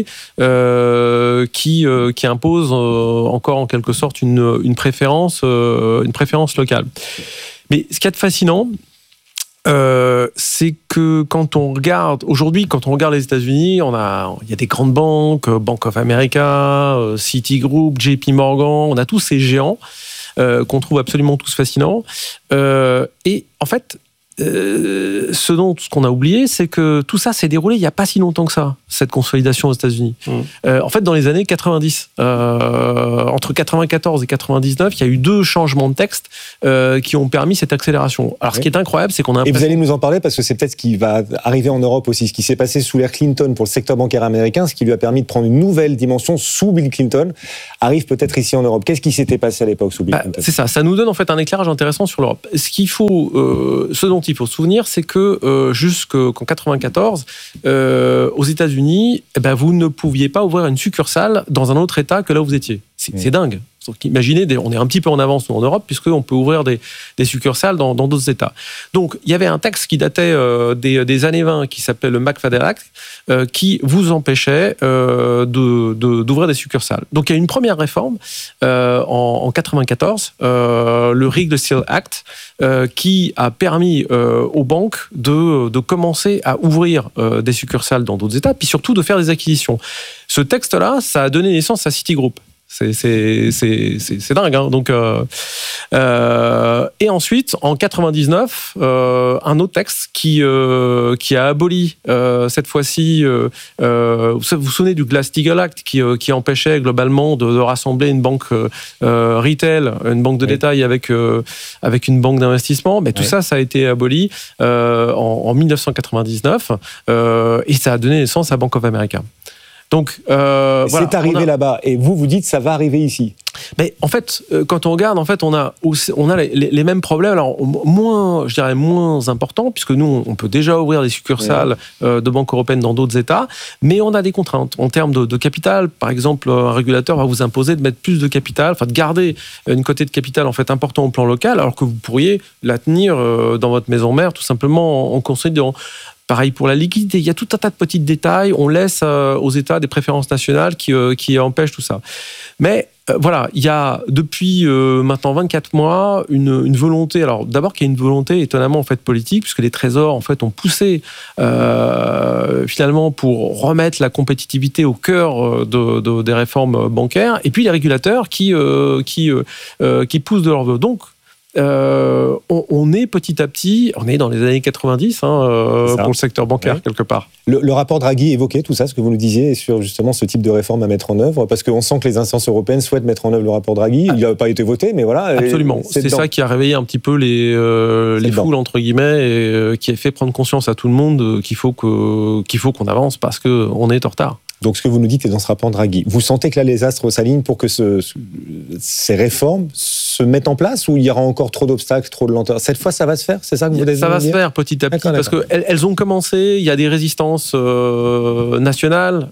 qui imposent encore en quelque sorte une préférence locale. Mais ce qu'il y a de fascinant, c'est que quand on regarde les États-Unis, il y a des grandes banques, Bank of America, Citigroup, JP Morgan, on a tous ces géants qu'on trouve absolument tous fascinants. Et en fait, ce qu'on a oublié, c'est que tout ça s'est déroulé il n'y a pas si longtemps que ça, cette consolidation aux États-Unis. En fait, dans les années 90, entre 94 et 99, il y a eu 2 changements de texte qui ont permis cette accélération. Alors, ce qui est incroyable, c'est qu'on a... Et vous allez nous en parler parce que c'est peut-être ce qui va arriver en Europe aussi, ce qui s'est passé sous l'ère Clinton pour le secteur bancaire américain, ce qui lui a permis de prendre une nouvelle dimension sous Bill Clinton, arrive peut-être ici en Europe. Qu'est-ce qui s'était passé à l'époque sous Bill Clinton ? C'est ça nous donne en fait un éclairage intéressant sur l'Europe. Ce dont il faut se souvenir, c'est que jusqu'en 94, aux États-Unis, vous ne pouviez pas ouvrir une succursale dans un autre État que là où vous étiez. C'est dingue. Donc, imaginez, on est un petit peu en avance nous, en Europe, puisqu'on peut ouvrir des succursales dans d'autres États. Donc, il y avait un texte qui datait des années 20, qui s'appelait le McFadden Act, qui vous empêchait d'ouvrir des succursales. Donc, il y a une première réforme en 94, le Rigged Seal Act, qui a permis aux banques de commencer à ouvrir des succursales dans d'autres États, puis surtout de faire des acquisitions. Ce texte-là, ça a donné naissance à Citigroup. C'est dingue, hein. Donc, et ensuite, en 99, un autre texte qui a aboli cette fois-ci. Vous vous souvenez du Glass-Steagall Act qui empêchait globalement de rassembler une banque retail, une banque de détail avec une banque d'investissement. Mais tout ça a été aboli en 1999 et ça a donné naissance à Bank of America. Donc, c'est arrivé là-bas. Et vous dites ça va arriver ici. Mais en fait, quand on regarde, on a les mêmes problèmes. Alors moins importants, puisque nous, on peut déjà ouvrir des succursales de banques européennes dans d'autres États, mais on a des contraintes en termes de capital. Par exemple, un régulateur va vous imposer de mettre plus de capital, de garder une quotité de capital en fait important au plan local, alors que vous pourriez la tenir dans votre maison mère, tout simplement en consolidant. Pareil pour la liquidité, il y a tout un tas de petits détails. On laisse aux États des préférences nationales qui empêchent tout ça. Mais voilà, il y a depuis maintenant 24 mois une volonté. Alors d'abord qu'il y a une volonté étonnamment en fait politique, puisque les trésors en fait ont poussé finalement pour remettre la compétitivité au cœur des réformes bancaires. Et puis les régulateurs qui poussent de leur vœu. Donc on est petit à petit, on est dans les années 90 pour le secteur bancaire quelque part. Le rapport Draghi évoquait tout ça, ce que vous nous disiez, sur justement ce type de réforme à mettre en œuvre, parce qu'on sent que les instances européennes souhaitent mettre en œuvre le rapport Draghi. Il n'a pas été voté, mais voilà. Absolument. C'est ça qui a réveillé un petit peu les foules, entre guillemets, et qui a fait prendre conscience à tout le monde qu'il faut qu'on avance parce qu'on est en retard. Donc, ce que vous nous dites est dans ce rapport Draghi. Vous sentez que là, les astres s'alignent pour que ces réformes se mettent en place, ou il y aura encore trop d'obstacles, trop de lenteur ? Cette fois, ça va se faire ? C'est ça que vous voulez dire ? Ça va se faire petit à petit, parce qu'elles ont commencé, il y a des résistances nationales,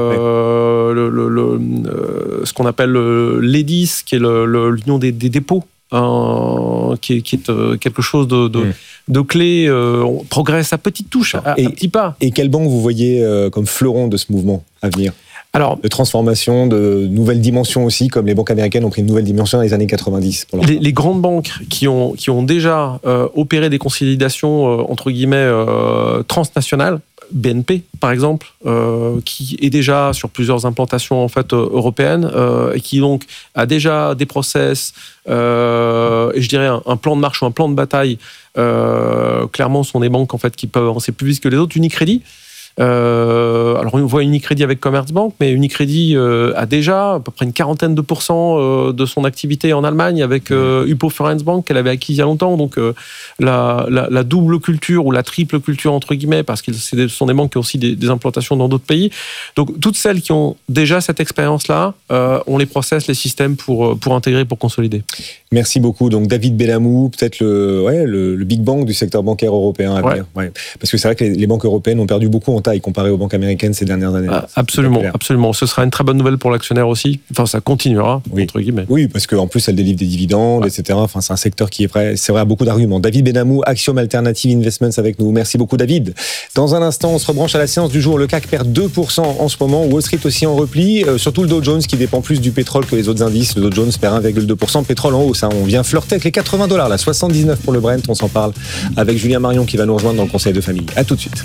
ce qu'on appelle l'EDIS, qui est l'Union des dépôts, qui est quelque chose de clé. On progresse à petites touches, à petits pas. Et quelle banque vous voyez comme fleuron de ce mouvement à venir ? Alors, de transformation, de nouvelles dimensions aussi, comme les banques américaines ont pris une nouvelle dimension dans les années 90. Les grandes banques qui ont déjà opéré des consolidations, entre guillemets, transnationales, BNP, par exemple, qui est déjà sur plusieurs implantations en fait européennes et qui donc a déjà des process et je dirais un plan de marche ou un plan de bataille. Clairement, ce sont des banques en fait qui peuvent avancer plus vite que les autres. Unicredit, Alors on voit Unicredit avec Commerzbank, mais Unicredit a déjà à peu près une 40% de son activité en Allemagne avec Hypo-Vereinsbank qu'elle avait acquis il y a longtemps. Donc la double culture ou la triple culture entre guillemets, parce que ce sont des banques qui ont aussi des implantations dans d'autres pays. Donc toutes celles qui ont déjà cette expérience-là, on les processe, les systèmes pour intégrer, pour consolider. Merci beaucoup. Donc David Bellamou, peut-être le big bang du secteur bancaire européen à venir. Ouais. Parce que c'est vrai que les banques européennes ont perdu beaucoup en taille comparé aux banques américaines ces dernières années. Absolument. Ce sera une très bonne nouvelle pour l'actionnaire aussi. Enfin, ça continuera, entre guillemets. Oui, parce qu'en plus, elles délivrent des dividendes, etc. Enfin, c'est un secteur qui est prêt. C'est vrai, à beaucoup d'arguments. David Bellamou, Axiom Alternative Investments avec nous. Merci beaucoup, David. Dans un instant, on se rebranche à la séance du jour. Le CAC perd 2% en ce moment. Wall Street aussi en repli. Surtout le Dow Jones qui dépend plus du pétrole que les autres indices. Le Dow Jones perd 1,2%. Pétrole en hausse. On vient flirter avec les $80, là, 79 pour le Brent. On s'en parle avec Julien Marion qui va nous rejoindre dans le conseil de famille. À tout de suite.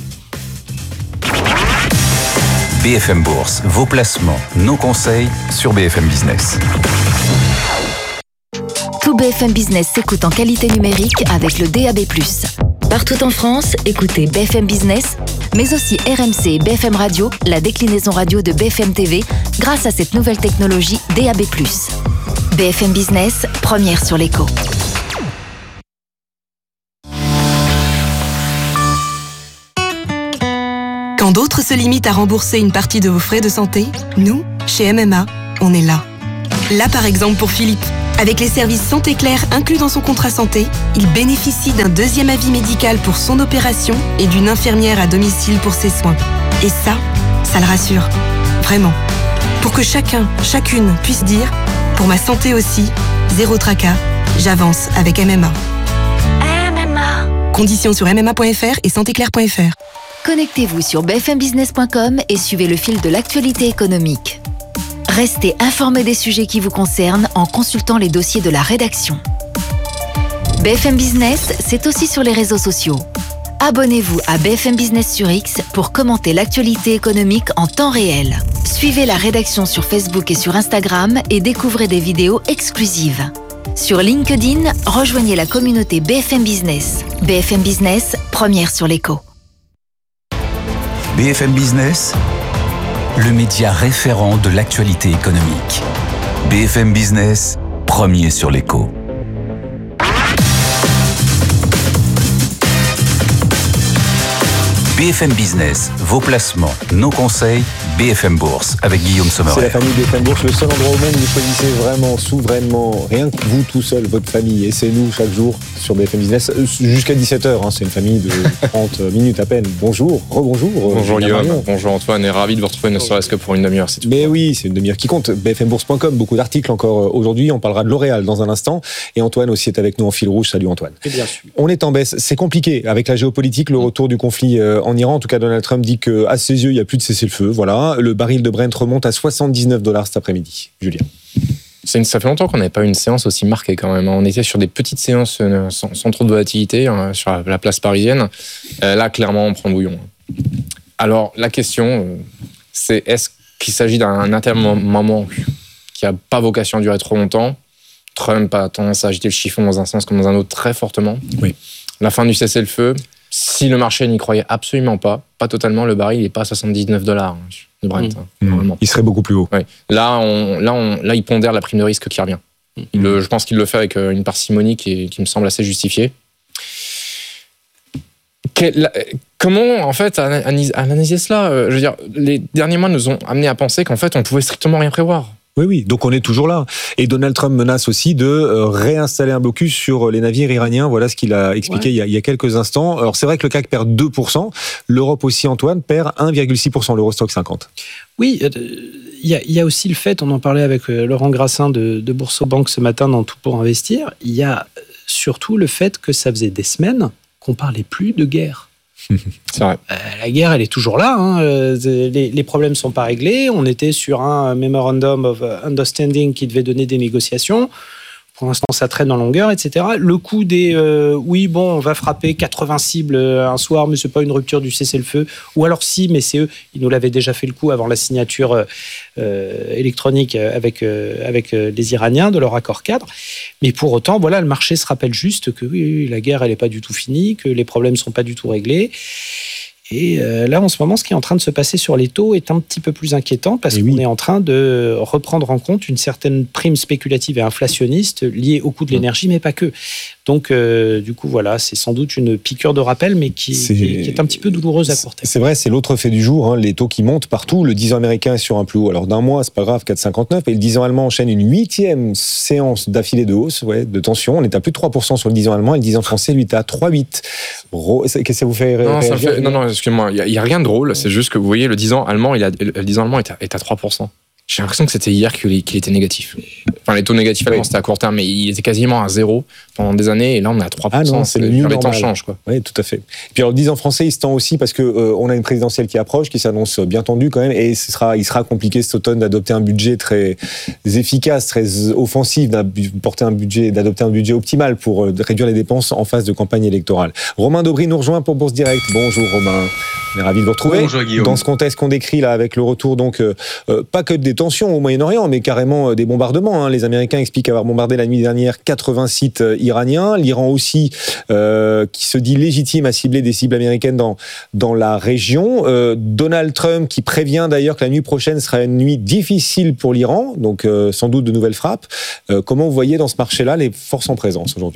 BFM Bourse, vos placements, nos conseils sur BFM Business. Tout BFM Business s'écoute en qualité numérique avec le DAB+. Partout en France, écoutez BFM Business, mais aussi RMC et BFM Radio, la déclinaison radio de BFM TV, grâce à cette nouvelle technologie DAB+. BFM Business, première sur l'écho. Quand d'autres se limitent à rembourser une partie de vos frais de santé, nous, chez MMA, on est là. Là, par exemple, pour Philippe. Avec les services Santé Claire inclus dans son contrat santé, il bénéficie d'un deuxième avis médical pour son opération et d'une infirmière à domicile pour ses soins. Et ça le rassure. Vraiment. Pour que chacune puisse dire « Pour ma santé aussi, zéro tracas, j'avance avec MMA ». MMA. Conditions sur mma.fr et santéclaire.fr. Connectez-vous sur bfmbusiness.com et suivez le fil de l'actualité économique. Restez informés des sujets qui vous concernent en consultant les dossiers de la rédaction. BFM Business, c'est aussi sur les réseaux sociaux. Abonnez-vous à BFM Business sur X pour commenter l'actualité économique en temps réel. Suivez la rédaction sur Facebook et sur Instagram et découvrez des vidéos exclusives. Sur LinkedIn, rejoignez la communauté BFM Business. BFM Business, première sur l'écho. BFM Business, le média référent de l'actualité économique. BFM Business, premier sur l'écho. BFM Business, vos placements, nos conseils, BFM Bourse, avec Guillaume Sommerer. C'est la famille BFM Bourse, le seul endroit au monde où vous choisissez vraiment, souverainement, rien que vous tout seul, votre famille. Et c'est nous, chaque jour, sur BFM Business, jusqu'à 17h. C'est une famille de 30 minutes à peine. Bonjour, rebonjour. Bonjour Guillaume, bonjour Antoine, et ravi de vous retrouver, ne serait-ce que pour une demi-heure. Mais oui, c'est une demi-heure qui compte. BFMBourse.com, beaucoup d'articles encore aujourd'hui. On parlera de L'Oréal dans un instant. Et Antoine aussi est avec nous en fil rouge. Salut Antoine. Et bien sûr. On est en baisse. C'est compliqué avec la géopolitique, le retour du conflit en Iran. En tout cas, Donald Trump dit qu'à ses yeux, il n'y a plus de cessez-le-feu. Voilà. Le baril de Brent remonte à $79 cet après-midi. Julien. Ça fait longtemps qu'on n'avait pas eu une séance aussi marquée quand même. On était sur des petites séances sans trop de volatilité sur la place parisienne. Là, clairement, on prend bouillon. Alors, la question, c'est est-ce qu'il s'agit d'un intermoment qui n'a pas vocation à durer trop longtemps? Trump a tendance à agiter le chiffon dans un sens comme dans un autre très fortement. Oui. La fin du cessez-le-feu, si le marché n'y croyait absolument pas totalement, le baril n'est pas à $79 de Brent. Normalement. Il serait beaucoup plus haut. Oui. Là, il pondère la prime de risque qui revient. Je pense qu'il le fait avec une parcimonie qui me semble assez justifiée. Comment, en fait, analyser cela? Je veux dire, les derniers mois nous ont amené à penser qu'en fait, on pouvait strictement rien prévoir. Oui, donc on est toujours là. Et Donald Trump menace aussi de réinstaller un blocus sur les navires iraniens. Voilà ce qu'il a expliqué il y a quelques instants. Alors c'est vrai que le CAC perd 2%. L'Europe aussi, Antoine, perd 1,6%, l'Eurostock 50. Oui, il y a aussi le fait, on en parlait avec Laurent Grassin de Boursorama ce matin dans Tout pour investir, il y a surtout le fait que ça faisait des semaines qu'on parlait plus de guerre. C'est vrai. La guerre, elle est toujours là. Les problèmes ne sont pas réglés. On était sur un Memorandum of Understanding qui devait donner des négociations. Pour l'instant, ça traîne en longueur, etc. Le coup des on va frapper 80 cibles un soir, mais c'est pas une rupture du cessez-le-feu. Ou alors si, mais c'est eux. Ils nous l'avaient déjà fait le coup avant la signature électronique avec les Iraniens de leur accord cadre. Mais pour autant, voilà, le marché se rappelle juste que oui, la guerre, elle est pas du tout finie, que les problèmes sont pas du tout réglés. Et là, en ce moment, ce qui est en train de se passer sur les taux est un petit peu plus inquiétant parce qu'on est en train de reprendre en compte une certaine prime spéculative et inflationniste liée au coût de l'énergie, mais pas que. Donc, du coup, voilà, c'est sans doute une piqûre de rappel, mais qui est un petit peu douloureuse à court terme. C'est vrai, c'est l'autre fait du jour, hein, les taux qui montent partout. Le 10 ans américain est sur un plus haut. Alors, d'un mois, c'est pas grave, 4,59. Et le 10 ans allemand enchaîne une 8e séance d'affilée de hausse, de tension. On est à plus de 3% sur le 10 ans allemand et le 10 ans français, lui, est à 3,8. Qu'est-ce que ça vous fait réagir? Non, excusez-moi, il n'y a rien de drôle. C'est juste que vous voyez, le 10 ans allemand, est à 3%. J'ai l'impression que c'était hier qu'il était négatif. Enfin, les taux négatifs allemands, c'était à court terme, mais il était quasiment à 0 pendant des années, et là, on est à 3%. Ah non, c'est le new normal. Les temps changent, quoi. Oui, tout à fait. Puis alors, le 10 ans français, il se tend aussi parce que on a une présidentielle qui approche, qui s'annonce bien tendue quand même, et il sera compliqué cet automne d'adopter un budget très efficace, très offensif, d'adopter un budget optimal pour réduire les dépenses en phase de campagne électorale. Romain Daubry nous rejoint pour Bourse Direct. Bonjour Romain. On est ravi de vous retrouver. Bonjour Guillaume. Dans ce contexte qu'on décrit là, avec le retour donc pas que des tensions au Moyen-Orient, mais carrément des bombardements. Hein. Les Américains expliquent avoir bombardé la nuit dernière 80 sites iraniens. L'Iran aussi, qui se dit légitime à cibler des cibles américaines dans la région. Donald Trump qui prévient d'ailleurs que la nuit prochaine sera une nuit difficile pour l'Iran, donc sans doute de nouvelles frappes. Comment vous voyez dans ce marché-là les forces en présence aujourd'hui ?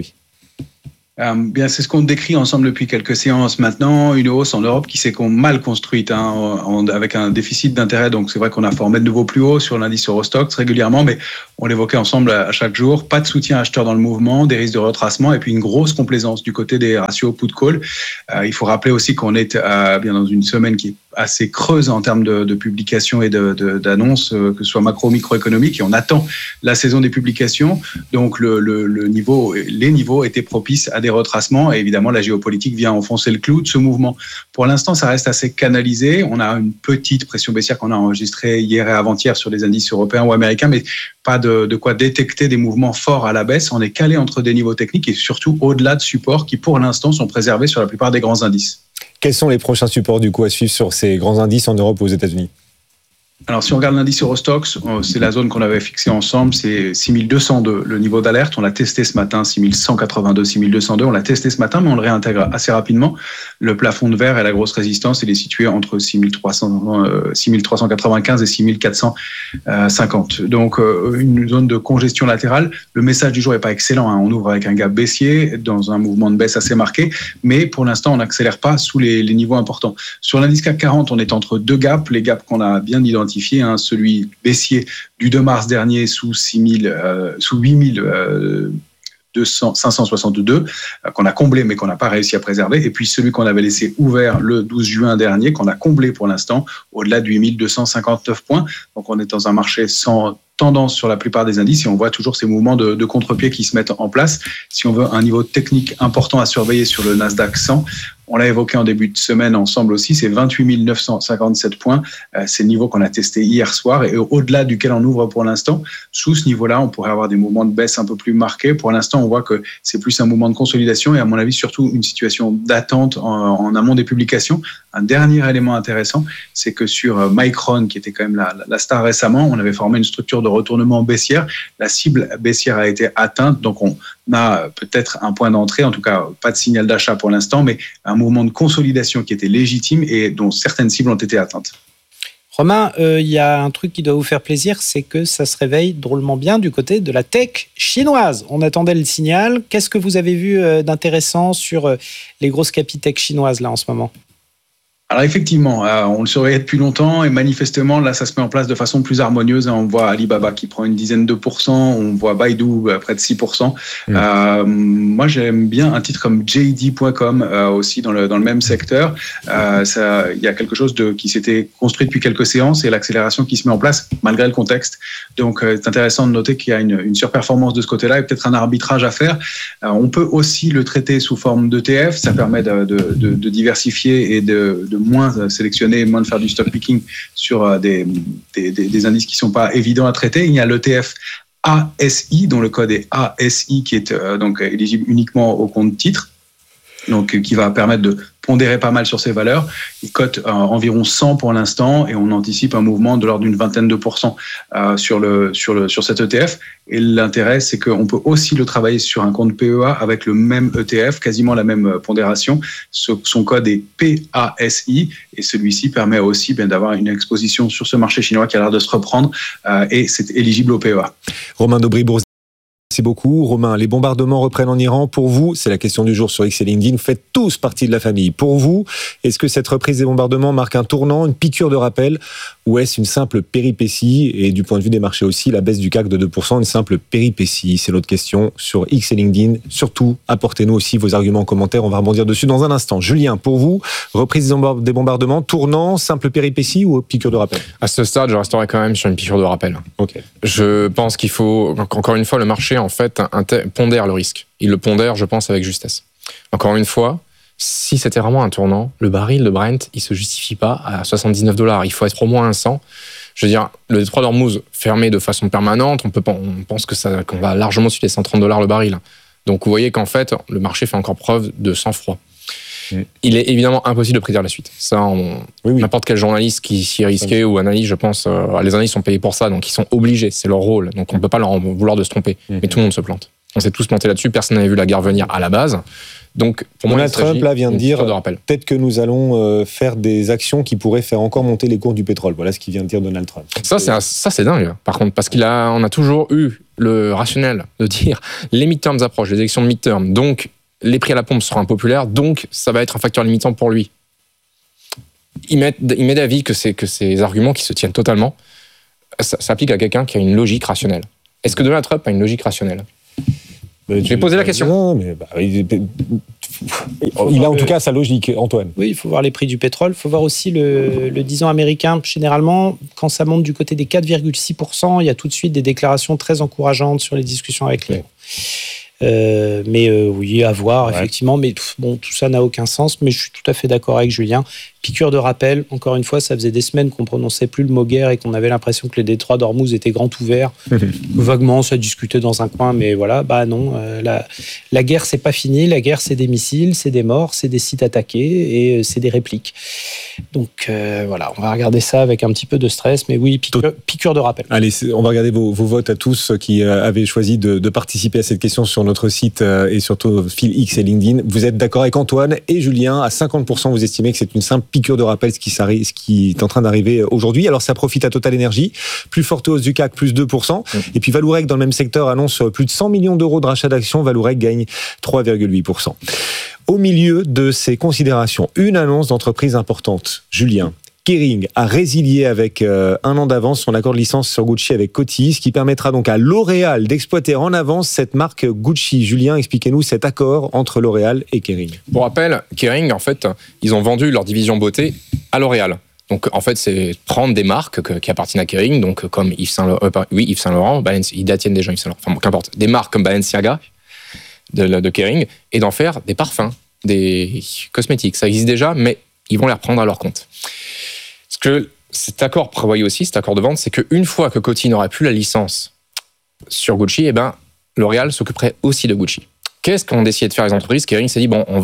Bien, c'est ce qu'on décrit ensemble depuis quelques séances maintenant, une hausse en Europe qui s'est mal construite, avec un déficit d'intérêt. Donc c'est vrai qu'on a formé de nouveau plus haut sur l'indice Eurostoxx régulièrement, mais on l'évoquait ensemble à chaque jour. Pas de soutien acheteur dans le mouvement, des risques de retracement et puis une grosse complaisance du côté des ratios put-call. Il faut rappeler aussi qu'on est bien dans une semaine qui est assez creuse en termes de publications et d'annonces, que ce soit macro, microéconomique, et on attend la saison des publications. Donc les niveaux étaient propices à des retracements, et évidemment la géopolitique vient enfoncer le clou de ce mouvement. Pour l'instant, ça reste assez canalisé. On a une petite pression baissière qu'on a enregistrée hier et avant-hier sur les indices européens ou américains, mais pas de quoi détecter des mouvements forts à la baisse. On est calé entre des niveaux techniques et surtout au-delà de supports qui, pour l'instant, sont préservés sur la plupart des grands indices. Quels sont les prochains supports du coup à suivre sur ces grands indices en Europe ou aux États-Unis ? Alors, si on regarde l'indice Eurostoxx, c'est la zone qu'on avait fixée ensemble, c'est 6202, le niveau d'alerte. On l'a testé ce matin, 6182, 6202. On l'a testé ce matin, mais on le réintègre assez rapidement. Le plafond de verre et la grosse résistance, il est situé entre 6395 et 6450. Donc, une zone de congestion latérale. Le message du jour n'est pas excellent. On ouvre avec un gap baissier dans un mouvement de baisse assez marqué, mais pour l'instant, on n'accélère pas sous les niveaux importants. Sur l'indice CAC 40, on est entre deux gaps, les gaps qu'on a bien identifiés. Celui baissier du 2 mars dernier sous 8562 qu'on a comblé mais qu'on n'a pas réussi à préserver, et puis celui qu'on avait laissé ouvert le 12 juin dernier qu'on a comblé pour l'instant au-delà de 8259 points. Donc on est dans un marché sans tendance sur la plupart des indices et on voit toujours ces mouvements de contre-pied qui se mettent en place. Si on veut un niveau technique important à surveiller sur le Nasdaq 100, on l'a évoqué en début de semaine ensemble aussi, c'est 28 957 points. C'est le niveau qu'on a testé hier soir et au-delà duquel on ouvre pour l'instant. Sous ce niveau-là, on pourrait avoir des mouvements de baisse un peu plus marqués. Pour l'instant, on voit que c'est plus un mouvement de consolidation et à mon avis, surtout une situation d'attente en amont des publications. Un dernier élément intéressant, c'est que sur Micron, qui était quand même la star récemment, on avait formé une structure de retournement baissière. La cible baissière a été atteinte, donc on a peut-être un point d'entrée, en tout cas pas de signal d'achat pour l'instant, mais un mouvement de consolidation qui était légitime et dont certaines cibles ont été atteintes. Romain, il y a un truc qui doit vous faire plaisir, c'est que ça se réveille drôlement bien du côté de la tech chinoise. On attendait le signal. Qu'est-ce que vous avez vu d'intéressant sur les grosses capitech chinoises là en ce moment ? Alors effectivement, on le surveillait depuis longtemps et manifestement, là, ça se met en place de façon plus harmonieuse. On voit Alibaba qui prend une dizaine de pourcents, on voit Baidu près de 6%. Moi, j'aime bien un titre comme JD.com aussi dans le même secteur. Il y a quelque chose qui s'était construit depuis quelques séances et l'accélération qui se met en place malgré le contexte. Donc, c'est intéressant de noter qu'il y a une surperformance de ce côté-là et peut-être un arbitrage à faire. On peut aussi le traiter sous forme d'ETF. Ça permet de diversifier et de moins sélectionner, moins de faire du stock picking sur des indices qui ne sont pas évidents à traiter. Il y a l'ETF ASI, dont le code est ASI, qui est donc éligible uniquement au compte titre. donc qui va permettre de pondérer pas mal sur ces valeurs. Il cote environ 100 pour l'instant et on anticipe un mouvement de l'ordre d'une vingtaine de pourcents sur cet ETF. Et l'intérêt, c'est qu'on peut aussi le travailler sur un compte PEA avec le même ETF, quasiment la même pondération. Son code est PASI et celui-ci permet aussi d'avoir une exposition sur ce marché chinois qui a l'air de se reprendre et c'est éligible au PEA. Romain Daubry-Bourse. Merci beaucoup. Romain, les bombardements reprennent en Iran. Pour vous, c'est la question du jour sur X et LinkedIn. Vous faites tous partie de la famille. Pour vous, est-ce que cette reprise des bombardements marque un tournant, une piqûre de rappel, ou est-ce une simple péripétie? Et du point de vue des marchés aussi, la baisse du CAC de 2%, une simple péripétie? C'est l'autre question sur X et LinkedIn. Surtout, apportez-nous aussi vos arguments en commentaire. On va rebondir dessus dans un instant. Julien, pour vous, reprise des bombardements, tournant, simple péripétie ou piqûre de rappel? À ce stade, je resterai quand même sur une piqûre de rappel. Okay. Je pense qu'il faut, encore une fois, le marché en fait pondère le risque. Il le pondère, je pense, avec justesse. Encore une fois, si c'était vraiment un tournant, le baril de Brent, il se justifie pas à $79. Il faut être au moins à 100. Je veux dire, le détroit d'Ormuz fermé de façon permanente, on pense qu'on va largement au-dessus des $130 le baril. Donc vous voyez qu'en fait, le marché fait encore preuve de sang-froid. Il est évidemment impossible de prédire la suite. Ça, n'importe quel journaliste qui s'y est risqué ou analyste, je pense, les analystes sont payés pour ça, donc ils sont obligés, c'est leur rôle. Donc on ne peut pas leur en vouloir de se tromper. Mais tout le monde se plante. On s'est tous plantés là-dessus, personne n'avait vu la guerre venir à la base. Donc pour moi, Donald Trump là vient de dire peut-être que nous allons faire des actions qui pourraient faire encore monter les cours du pétrole. Voilà ce qu'il vient de dire Donald Trump. Ça c'est dingue. Par contre, parce on a toujours eu le rationnel de dire les midterms approchent, les élections de midterm, donc les prix à la pompe seront impopulaires, donc ça va être un facteur limitant pour lui. Il met d'avis que ces arguments qui se tiennent totalement s'appliquent à quelqu'un qui a une logique rationnelle. Est-ce que Donald Trump a une logique rationnelle? Je vais poser la question. Non, mais il a en tout cas sa logique, Antoine. Oui, il faut voir les prix du pétrole. Il faut voir aussi le 10 ans américain. Généralement, quand ça monte du côté des 4,6%, il y a tout de suite des déclarations très encourageantes sur les discussions avec l'Iran. Oui, à voir, effectivement. Mais bon, tout ça n'a aucun sens. Mais je suis tout à fait d'accord avec Julien. Piqûre de rappel, encore une fois, ça faisait des semaines qu'on prononçait plus le mot guerre et qu'on avait l'impression que les détroits d'Ormuz étaient grand ouverts. Vaguement, ça discutait dans un coin, mais voilà, non. La guerre, c'est pas fini. La guerre, c'est des missiles, c'est des morts, c'est des sites attaqués et c'est des répliques. Donc voilà, on va regarder ça avec un petit peu de stress, mais oui, piqûre de rappel. Allez, on va regarder vos votes à tous qui avaient choisi de participer à cette question sur notre site et surtout fil X et LinkedIn. Vous êtes d'accord avec Antoine et Julien, à 50%, vous estimez que c'est une simple piqûre de rappel ce qui est en train d'arriver aujourd'hui. Alors ça profite à Total Energy, plus forte hausse du CAC, plus 2%. Et puis Valourec, dans le même secteur, annonce plus de 100 millions d'euros de rachat d'actions. Valourec gagne 3,8%. Au milieu de ces considérations, une annonce d'entreprise importante. Julien, Kering a résilié avec un an d'avance son accord de licence sur Gucci avec Coty, ce qui permettra donc à L'Oréal d'exploiter en avance cette marque Gucci. Julien, expliquez-nous cet accord entre L'Oréal et Kering. Pour rappel, Kering, en fait, ils ont vendu leur division beauté à L'Oréal. Donc, en fait, c'est prendre des marques qui appartiennent à Kering, donc comme Yves Saint Laurent, ils détiennent déjà Yves Saint Laurent, enfin bon, qu'importe, des marques comme Balenciaga de Kering, et d'en faire des parfums, des cosmétiques. Ça existe déjà, mais ils vont les reprendre à leur compte. Ce que cet accord prévoyait aussi, cet accord de vente, c'est qu'une fois que Coty n'aurait plus la licence sur Gucci, L'Oréal s'occuperait aussi de Gucci. Qu'est-ce qu'ont décidé de faire les entreprises? Kering s'est dit, on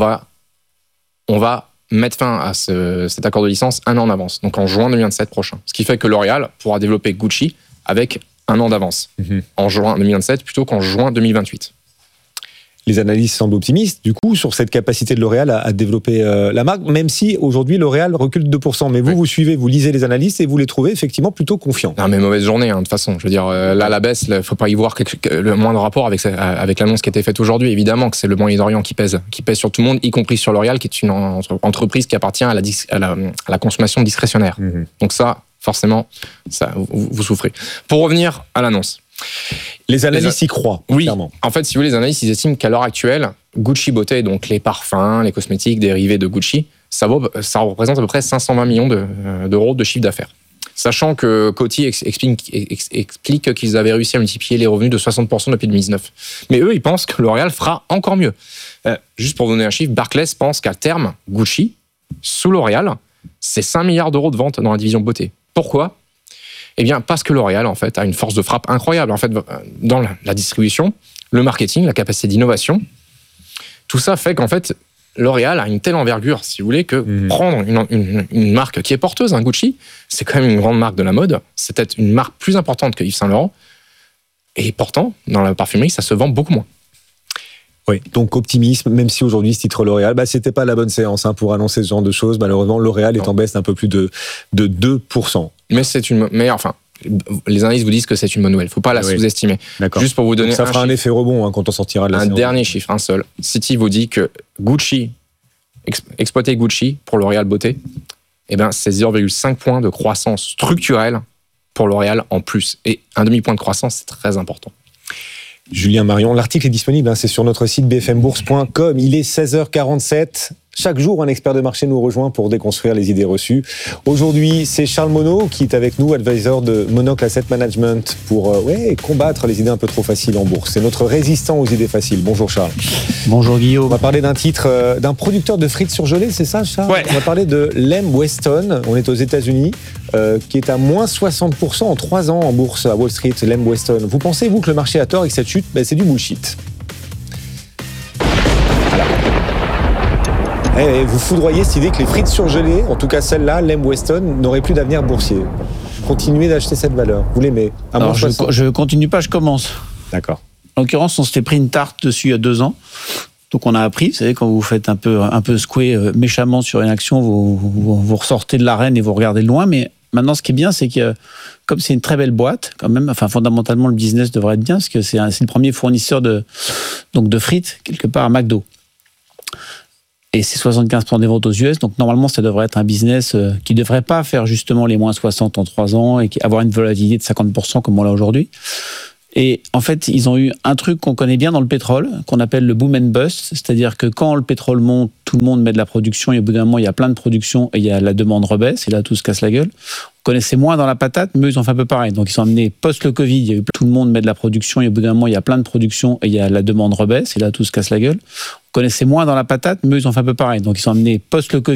va mettre fin à cet accord de licence un an en avance, donc en juin 2027 prochain. Ce qui fait que L'Oréal pourra développer Gucci avec un an d'avance, en juin 2027 plutôt qu'en juin 2028. Les analystes semblent optimistes, du coup, sur cette capacité de L'Oréal à développer la marque, même si aujourd'hui L'Oréal recule de 2%. Mais vous suivez, vous lisez les analystes et vous les trouvez effectivement plutôt confiants. Non, mais mauvaise journée, de toute façon. Je veux dire, là, la baisse, il ne faut pas y voir le moindre rapport avec l'annonce qui a été faite aujourd'hui. Évidemment que c'est le Moyen-Orient qui pèse sur tout le monde, y compris sur L'Oréal, qui est une entreprise qui appartient à la consommation discrétionnaire. Donc ça, forcément, vous souffrez. Pour revenir à l'annonce. Les analystes y croient, oui, clairement. En fait, si vous voulez, les analystes, ils estiment qu'à l'heure actuelle, Gucci Beauté, donc les parfums, les cosmétiques dérivés de Gucci, ça représente à peu près 520 millions d'euros de chiffre d'affaires. Sachant que Coty explique qu'ils avaient réussi à multiplier les revenus de 60% depuis 2019. Mais eux, ils pensent que L'Oréal fera encore mieux. Juste pour vous donner un chiffre, Barclays pense qu'à terme, Gucci, sous L'Oréal, c'est 5 milliards d'euros de vente dans la division beauté. Pourquoi ? Eh bien, parce que L'Oréal, en fait, a une force de frappe incroyable. En fait, dans la distribution, le marketing, la capacité d'innovation, tout ça fait qu'en fait, L'Oréal a une telle envergure, si vous voulez, que prendre une marque qui est porteuse, Gucci, c'est quand même une grande marque de la mode. C'est peut-être une marque plus importante que Yves Saint Laurent. Et pourtant, dans la parfumerie, ça se vend beaucoup moins. Oui, donc optimisme, même si aujourd'hui ce titre L'Oréal, c'était pas la bonne séance pour annoncer ce genre de choses. Malheureusement, L'Oréal est en baisse d'un peu plus de 2%. Mais enfin, les analystes vous disent que c'est une bonne nouvelle. Faut pas la sous-estimer. D'accord. Juste pour vous donner donc ça fera un effet rebond quand on sortira de la séance. Un dernier chiffre, un seul. Citi vous dit que Gucci, exploiter Gucci pour L'Oréal Beauté, c'est 0,5 points de croissance structurelle pour L'Oréal en plus. Et un demi-point de croissance, c'est très important. Julien Marion, l'article est disponible, c'est sur notre site bfmbourse.com. Il est 16h47. Chaque jour, un expert de marché nous rejoint pour déconstruire les idées reçues. Aujourd'hui, c'est Charles Monod qui est avec nous, advisor de Monocle Asset Management, pour combattre les idées un peu trop faciles en bourse. C'est notre résistant aux idées faciles. Bonjour Charles. Bonjour Guillaume. On va parler d'un titre, d'un producteur de frites surgelées, c'est ça Charles? Ouais. On va parler de Lamb Weston. On est aux États-Unis, qui est à moins 60% en 3 ans en bourse à Wall Street, Lamb Weston. Vous pensez, vous, que le marché a tort et que cette chute, c'est du bullshit? Vous foudroyez cette idée que les frites surgelées, en tout cas celle-là, Lamb Weston, n'auraient plus d'avenir boursier. Continuez d'acheter cette valeur. Vous l'aimez? Alors, je continue pas, je commence. D'accord. En l'occurrence, on s'était pris une tarte dessus il y a 2 ans. Donc on a appris, vous savez, quand vous faites un peu secouer méchamment sur une action, vous ressortez de l'arène et vous regardez de loin. Mais maintenant, ce qui est bien, c'est que comme c'est une très belle boîte, quand même, fondamentalement, le business devrait être bien, parce que c'est le premier fournisseur de frites, quelque part, à McDo. Et c'est 75% des ventes aux US, donc normalement, ça devrait être un business qui ne devrait pas faire justement les moins 60 en 3 ans et avoir une volatilité de 50% comme on l'a aujourd'hui. Et en fait, ils ont eu un truc qu'on connaît bien dans le pétrole, qu'on appelle le boom and bust, c'est-à-dire que quand le pétrole monte, tout le monde met de la production, et au bout d'un moment, il y a plein de production et il y a la demande rebaisse, et là, tout se casse la gueule. On connaissait moins dans la patate, mais eux, ils ont fait un peu pareil. Donc, ils sont amenés post le Covid, il y a eu tout le monde met de la production, et au bout d'un moment, il y a plein de production et il y a la demande rebaisse, et là, tout se casse la gueule. On connaissait moins dans la patate, mais eux, ils ont fait un peu pareil. Donc, ils sont amenés post le Covid.